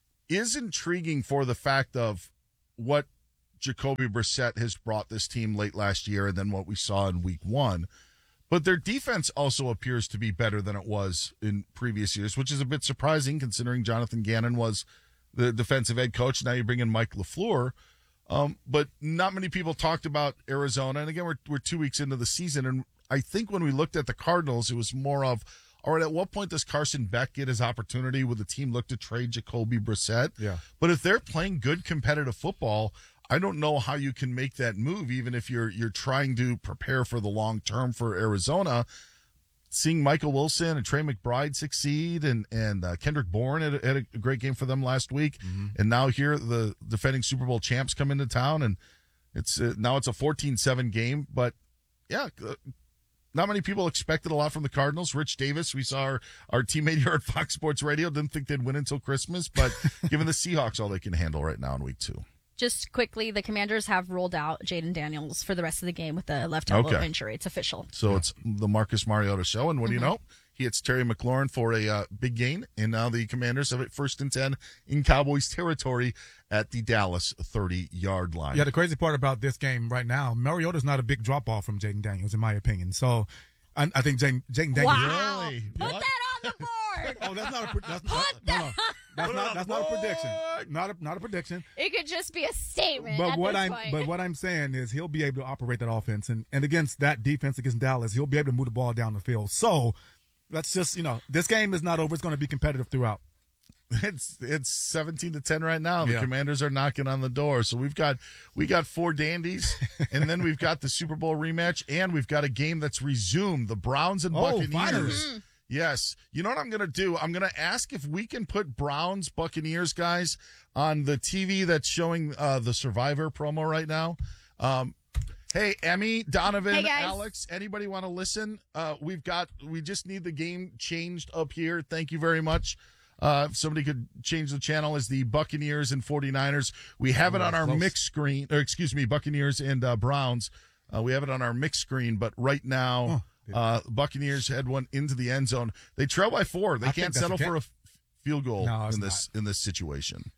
is intriguing for the fact of what Jacoby Brissett has brought this team late last year and then what we saw in week one. But their defense also appears to be better than it was in previous years, which is a bit surprising considering Jonathan Gannon was the defensive head coach. Now you bring in Mike LaFleur. Um, but not many people talked about Arizona. And again, we're, we're two weeks into the season. And I think when we looked at the Cardinals, it was more of, all right, at what point does Carson Beck get his opportunity? Will the team look to trade Jacoby Brissett? Yeah. But if they're playing good competitive football, I don't know how you can make that move, even if you're you're trying to prepare for the long term for Arizona. Seeing Michael Wilson and Trey McBride succeed, and and uh, Kendrick Bourne had, a- had a great game for them last week, Mm-hmm. and now here the defending Super Bowl champs come into town, and it's uh, now it's a fourteen seven game. But yeah, uh, not many people expected a lot from the Cardinals. Rich Davis, we saw our, our teammate here at Fox Sports Radio, didn't think they'd win until Christmas, but given the Seahawks all they can handle right now in week two. Just quickly, the Commanders have ruled out Jaden Daniels for the rest of the game with a left elbow Okay. injury. It's official. So it's the Marcus Mariota show, and what do you Mhm. know? He hits Terry McLaurin for a uh, big gain, and now the Commanders have it first and ten in Cowboys territory at the Dallas thirty-yard line. Yeah, the crazy part about this game right now, Mariota's not a big drop-off from Jaden Daniels, in my opinion. So I, I think Jaden Jaden Daniels... Wow. Really? Put What? that on the board. Oh, that's not a pre- that's, that, no, no. That's not that's not a prediction. Not a not a prediction. It could just be a statement. But at what this I'm point. but what I'm saying is he'll be able to operate that offense, and, and against that defense against Dallas, he'll be able to move the ball down the field. So let's just you know this game is not over. It's going to be competitive throughout. It's it's seventeen to ten right now. The Yeah. Commanders are knocking on the door. So we've got we got four dandies, and then we've got the Super Bowl rematch, and we've got a game that's resumed. The Browns and Oh, Buccaneers. finally. Mm. Yes. You know what I'm going to do? I'm going to ask if we can put Browns Buccaneers guys on the T V that's showing uh, the Survivor promo right now. Um, hey, Emmy, Donovan, Hey, guys. Alex, anybody want to listen? Uh, we've got, we just need the game changed up here. Thank you very much. Uh, if somebody could change the channel as the Buccaneers and 49ers. We have it Oh, on our close. mixed screen, or excuse me, Buccaneers and uh, Browns. Uh, we have it on our mixed screen, but right now, uh, Buccaneers had one into the end zone. They trail by four. They I think can't that's settle okay. for a f- field goal No, it's in this in this situation.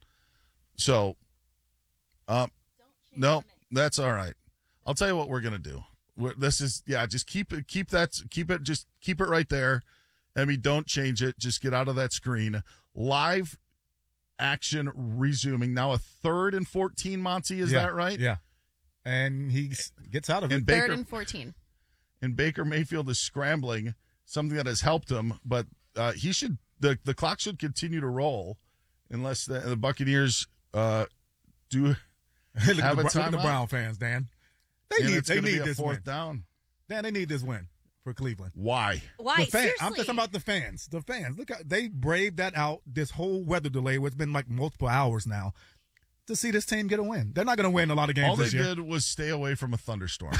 So, um, no, that's all right. I'll tell you what we're gonna do. We're, this is yeah, just keep it, keep that, keep it, just keep it right there. I mean, don't change it. Just get out of that screen. Live action resuming now. A third and fourteen. Monty, is Yeah, that right? Yeah. And he s- gets out of it. And Third Baker and fourteen. and Baker Mayfield is scrambling, something that has helped him. But uh, he should the the clock should continue to roll unless the, the Buccaneers uh, do look, have at the, a Bro- look at the timeout. Brown fans, Dan. They And need it's they gonna be need a this fourth win. down. Dan, they need this win for Cleveland. Why? Why? The fan, Seriously. I'm just talking about the fans. The fans. Look, at, they braved that out this whole weather delay, where it's been like multiple hours now, to see this team get a win. They're not going to win a lot of games All they this year. did was stay away from a thunderstorm.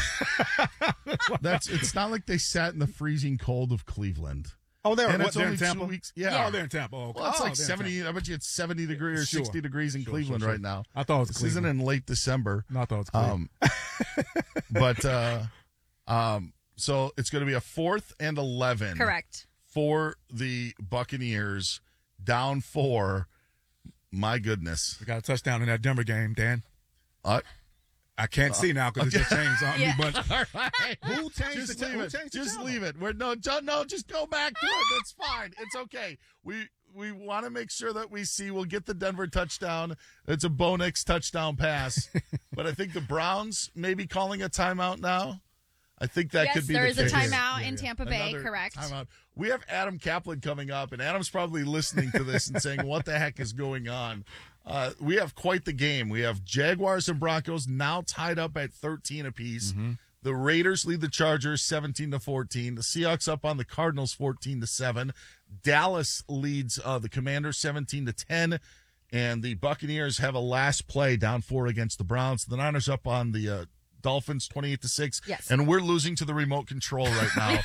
That's. It's not like they sat in the freezing cold of Cleveland. Oh, they're, and what, it's they're only in Tampa? two weeks. Yeah. Oh, they're in Tampa. Oh, okay. Well, it's Oh, like they're in seventy. Tampa. I bet you it's seventy degrees or Sure. sixty degrees in Sure, Cleveland sure, sure. right now. I thought it was This isn't Cleveland. in late December. No, I thought it was Cleveland. Um, but uh, um, so it's going to be a fourth and eleven. Correct. For the Buccaneers, down four. My goodness. We got a touchdown in that Denver game, Dan. Uh, I can't see now because it just changed on Yeah. me. But All right. who changed Just the leave who it. changed the Just channel? leave it. We're no, jo- no. Just go back to it. That's fine. It's okay. We we want to make sure that we see. We'll get the Denver touchdown. It's a Bo Nix touchdown pass. But I think the Browns may be calling a timeout now. I think that yes, could be there the is a case. timeout Yeah, in yeah. Tampa Bay. Another Correct. timeout. We have Adam Kaplan coming up, and Adam's probably listening to this and saying, "What the heck is going on?" Uh, we have quite the game. We have Jaguars and Broncos now tied up at thirteen apiece. Mm-hmm. The Raiders lead the Chargers seventeen to fourteen. The Seahawks up on the Cardinals fourteen to seven. Dallas leads uh, the Commanders seventeen to ten. And the Buccaneers have a last play down four against the Browns. The Niners up on the uh, Dolphins twenty-eight to six. Yes. And we're losing to the remote control right now.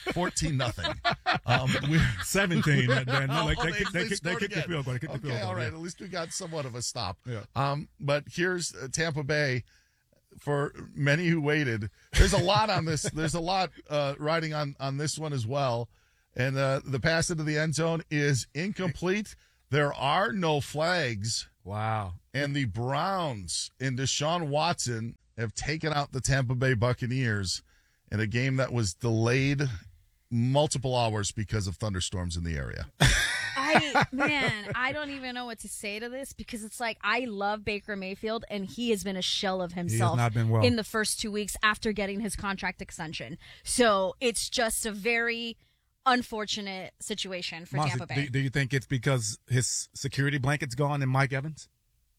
fourteen nothing. Um, we're seventeen. Dan, Dan. Oh, Like, they, they- kick- they, they kick- they scored kicked the again. field goal. They kicked the Okay, field goal. all right. yeah. At least we got somewhat of a stop. Yeah. Um, but here's uh, Tampa Bay. For many who waited, there's a lot on this. There's a lot uh, riding on on this one as well. And uh, the pass into the end zone is incomplete. There are no flags. Wow. And the Browns and Deshaun Watson have taken out the Tampa Bay Buccaneers in a game that was delayed multiple hours because of thunderstorms in the area. I man, I don't even know what to say to this because it's like I love Baker Mayfield and he has been a shell of himself not been well. in the first two weeks after getting his contract extension. So it's just a very unfortunate situation for Monty, Tampa Bay. Do, do you think it's because his security blanket's gone and Mike Evans?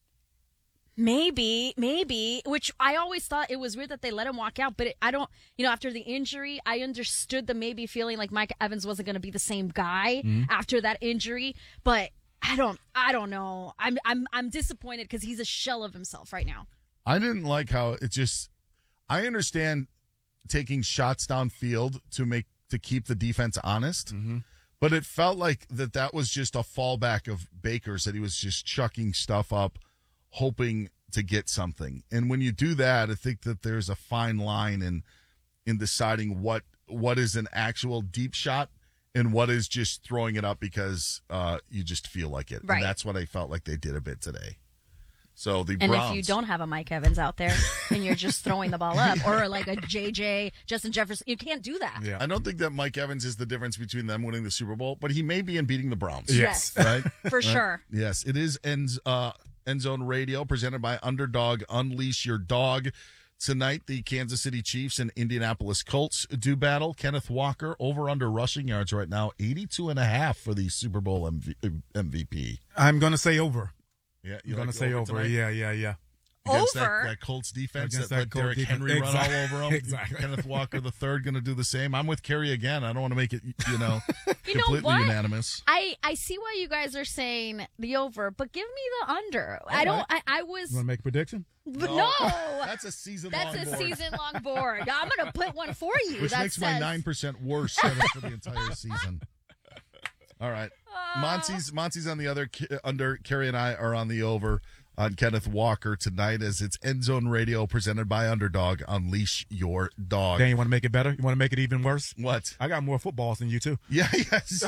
Maybe, maybe, which I always thought it was weird that they let him walk out, but it, I don't, you know, after the injury, I understood the maybe feeling like Mike Evans wasn't going to be the same guy Mm-hmm. after that injury, but I don't, I don't know. I'm, I'm, I'm disappointed because he's a shell of himself right now. I didn't like how it just. I understand taking shots downfield to make to keep the defense honest, but it felt like that that was just a fallback of Baker's, that he was just chucking stuff up, hoping to get something. And when you do that, I think that there's a fine line in in deciding what what is an actual deep shot and what is just throwing it up because uh, you just feel like it. Right. And that's what I felt like they did a bit today. So the And Browns. if you don't have a Mike Evans out there and you're just throwing the ball up, or like a J J, Justin Jefferson, you can't do that. I don't think that Mike Evans is the difference between them winning the Super Bowl, but he may be in beating the Browns. Yes. Right? For Right? sure. Yes. It is end, uh, end Zone Radio presented by Underdog. Unleash your dog. Tonight, the Kansas City Chiefs and Indianapolis Colts do battle. Kenneth Walker over under rushing yards right now, eighty-two and a half for the Super Bowl M V P. I'm going to say over. Yeah, I'm going to say over. tonight? Yeah, yeah, yeah. Against Over? That, that Colts defense Against that, that let Colts Derrick defense. Henry run Exactly. all over him. Exactly. Kenneth Walker the third going to do the same. I'm with Kerry again. I don't want to make it, you know, You know completely what? unanimous. I, I see why you guys are saying the over, but give me the under. I don't. I, I was You want to make a prediction? but no. That's a season That's long a board. season long board. I'm gonna put one for you. Which that makes says, my nine percent worse seven for the entire season. All right, Monty's Monty's on the other under. Kerry and I are on the over on Kenneth Walker tonight as it's End Zone Radio presented by Underdog. Unleash your dog. Dan, you want to make it better? You want to make it even worse? What? I got more footballs than you, too. Yeah, yes.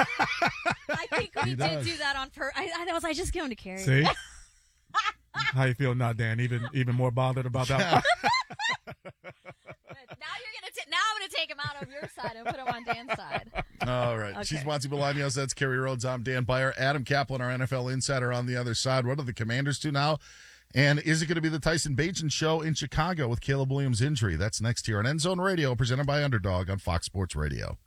I think we He did does. do that on per. I, I was. I just give him to Carrie. See? How you feel now, Dan? Even even more bothered about that? Now you're gonna. T- now I'm gonna take him out of your side and put him on Dan's side. All right. Okay. She's Monty Bolaños. That's Kerry Rhodes. I'm Dan Byer. Adam Kaplan, our N F L insider, on the other side. What are the Commanders do now? And is it going to be the Tyson Bagent show in Chicago with Caleb Williams' injury? That's next here on End Zone Radio, presented by Underdog on Fox Sports Radio.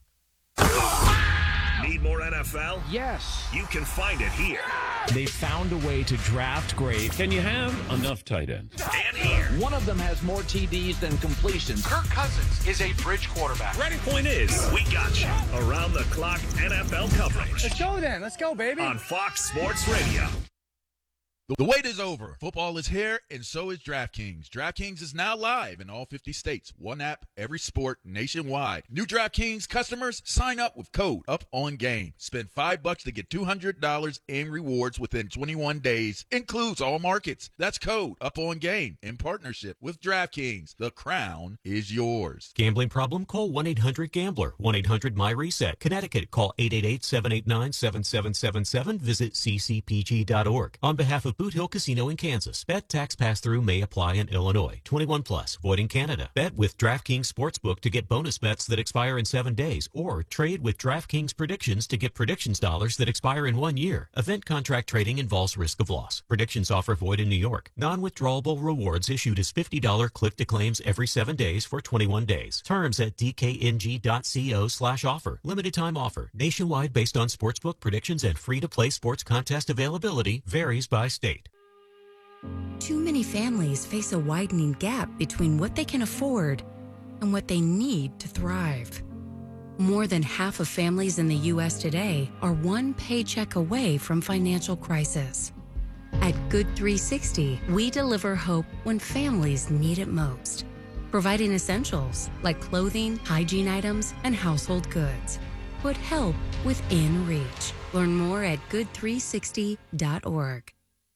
Need more N F L? Yes. You can find it here. They found a way to draft great. Can you have enough tight ends? And here. One of them has more T Ds than completions. Kirk Cousins is a bridge quarterback. Ready? Point is, we got you around the clock N F L coverage Let's go then. Let's go, baby. on Fox Sports Radio. The wait is over. Football is here, and so is DraftKings. DraftKings is now live in all fifty states. One app, every sport, nationwide. New DraftKings customers, sign up with code UPONGAME. Spend five bucks to get two hundred dollars in rewards within twenty-one days. Includes all markets. That's code UPONGAME in partnership with DraftKings. The crown is yours. Gambling problem? Call one eight hundred gambler. one eight hundred my reset. Connecticut, call eight eight eight, seven eight nine, seven seven seven seven. Visit c c p g dot org. On behalf of Boot Hill Casino in Kansas. Bet tax pass-through may apply in Illinois. twenty-one plus. Void in Canada. Bet with DraftKings Sportsbook to get bonus bets that expire in seven days. Or trade with DraftKings Predictions to get predictions dollars that expire in one year. Event contract trading involves risk of loss. Predictions offer void in New York. Non-withdrawable rewards issued as fifty dollars click-to-claims every seven days for twenty-one days. Terms at d k n g dot co slash offer. Limited time offer. Nationwide based on sportsbook predictions and free-to-play sports contest availability. Varies by state. Too many families face a widening gap between what they can afford and what they need to thrive. More than half of families in the U S today are one paycheck away from financial crisis. At Good three sixty, we deliver hope when families need it most. providing essentials like clothing, hygiene items, and household goods. Put help within reach. Learn more at good three sixty dot org.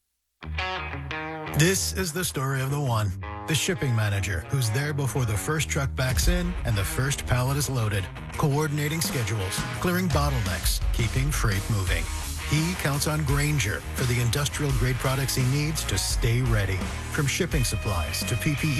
This is the story of the one, the shipping manager, who's there before the first truck backs in and the first pallet is loaded, coordinating schedules, clearing bottlenecks, keeping freight moving. He counts on Grainger for the industrial-grade products he needs to stay ready, from shipping supplies to P P E.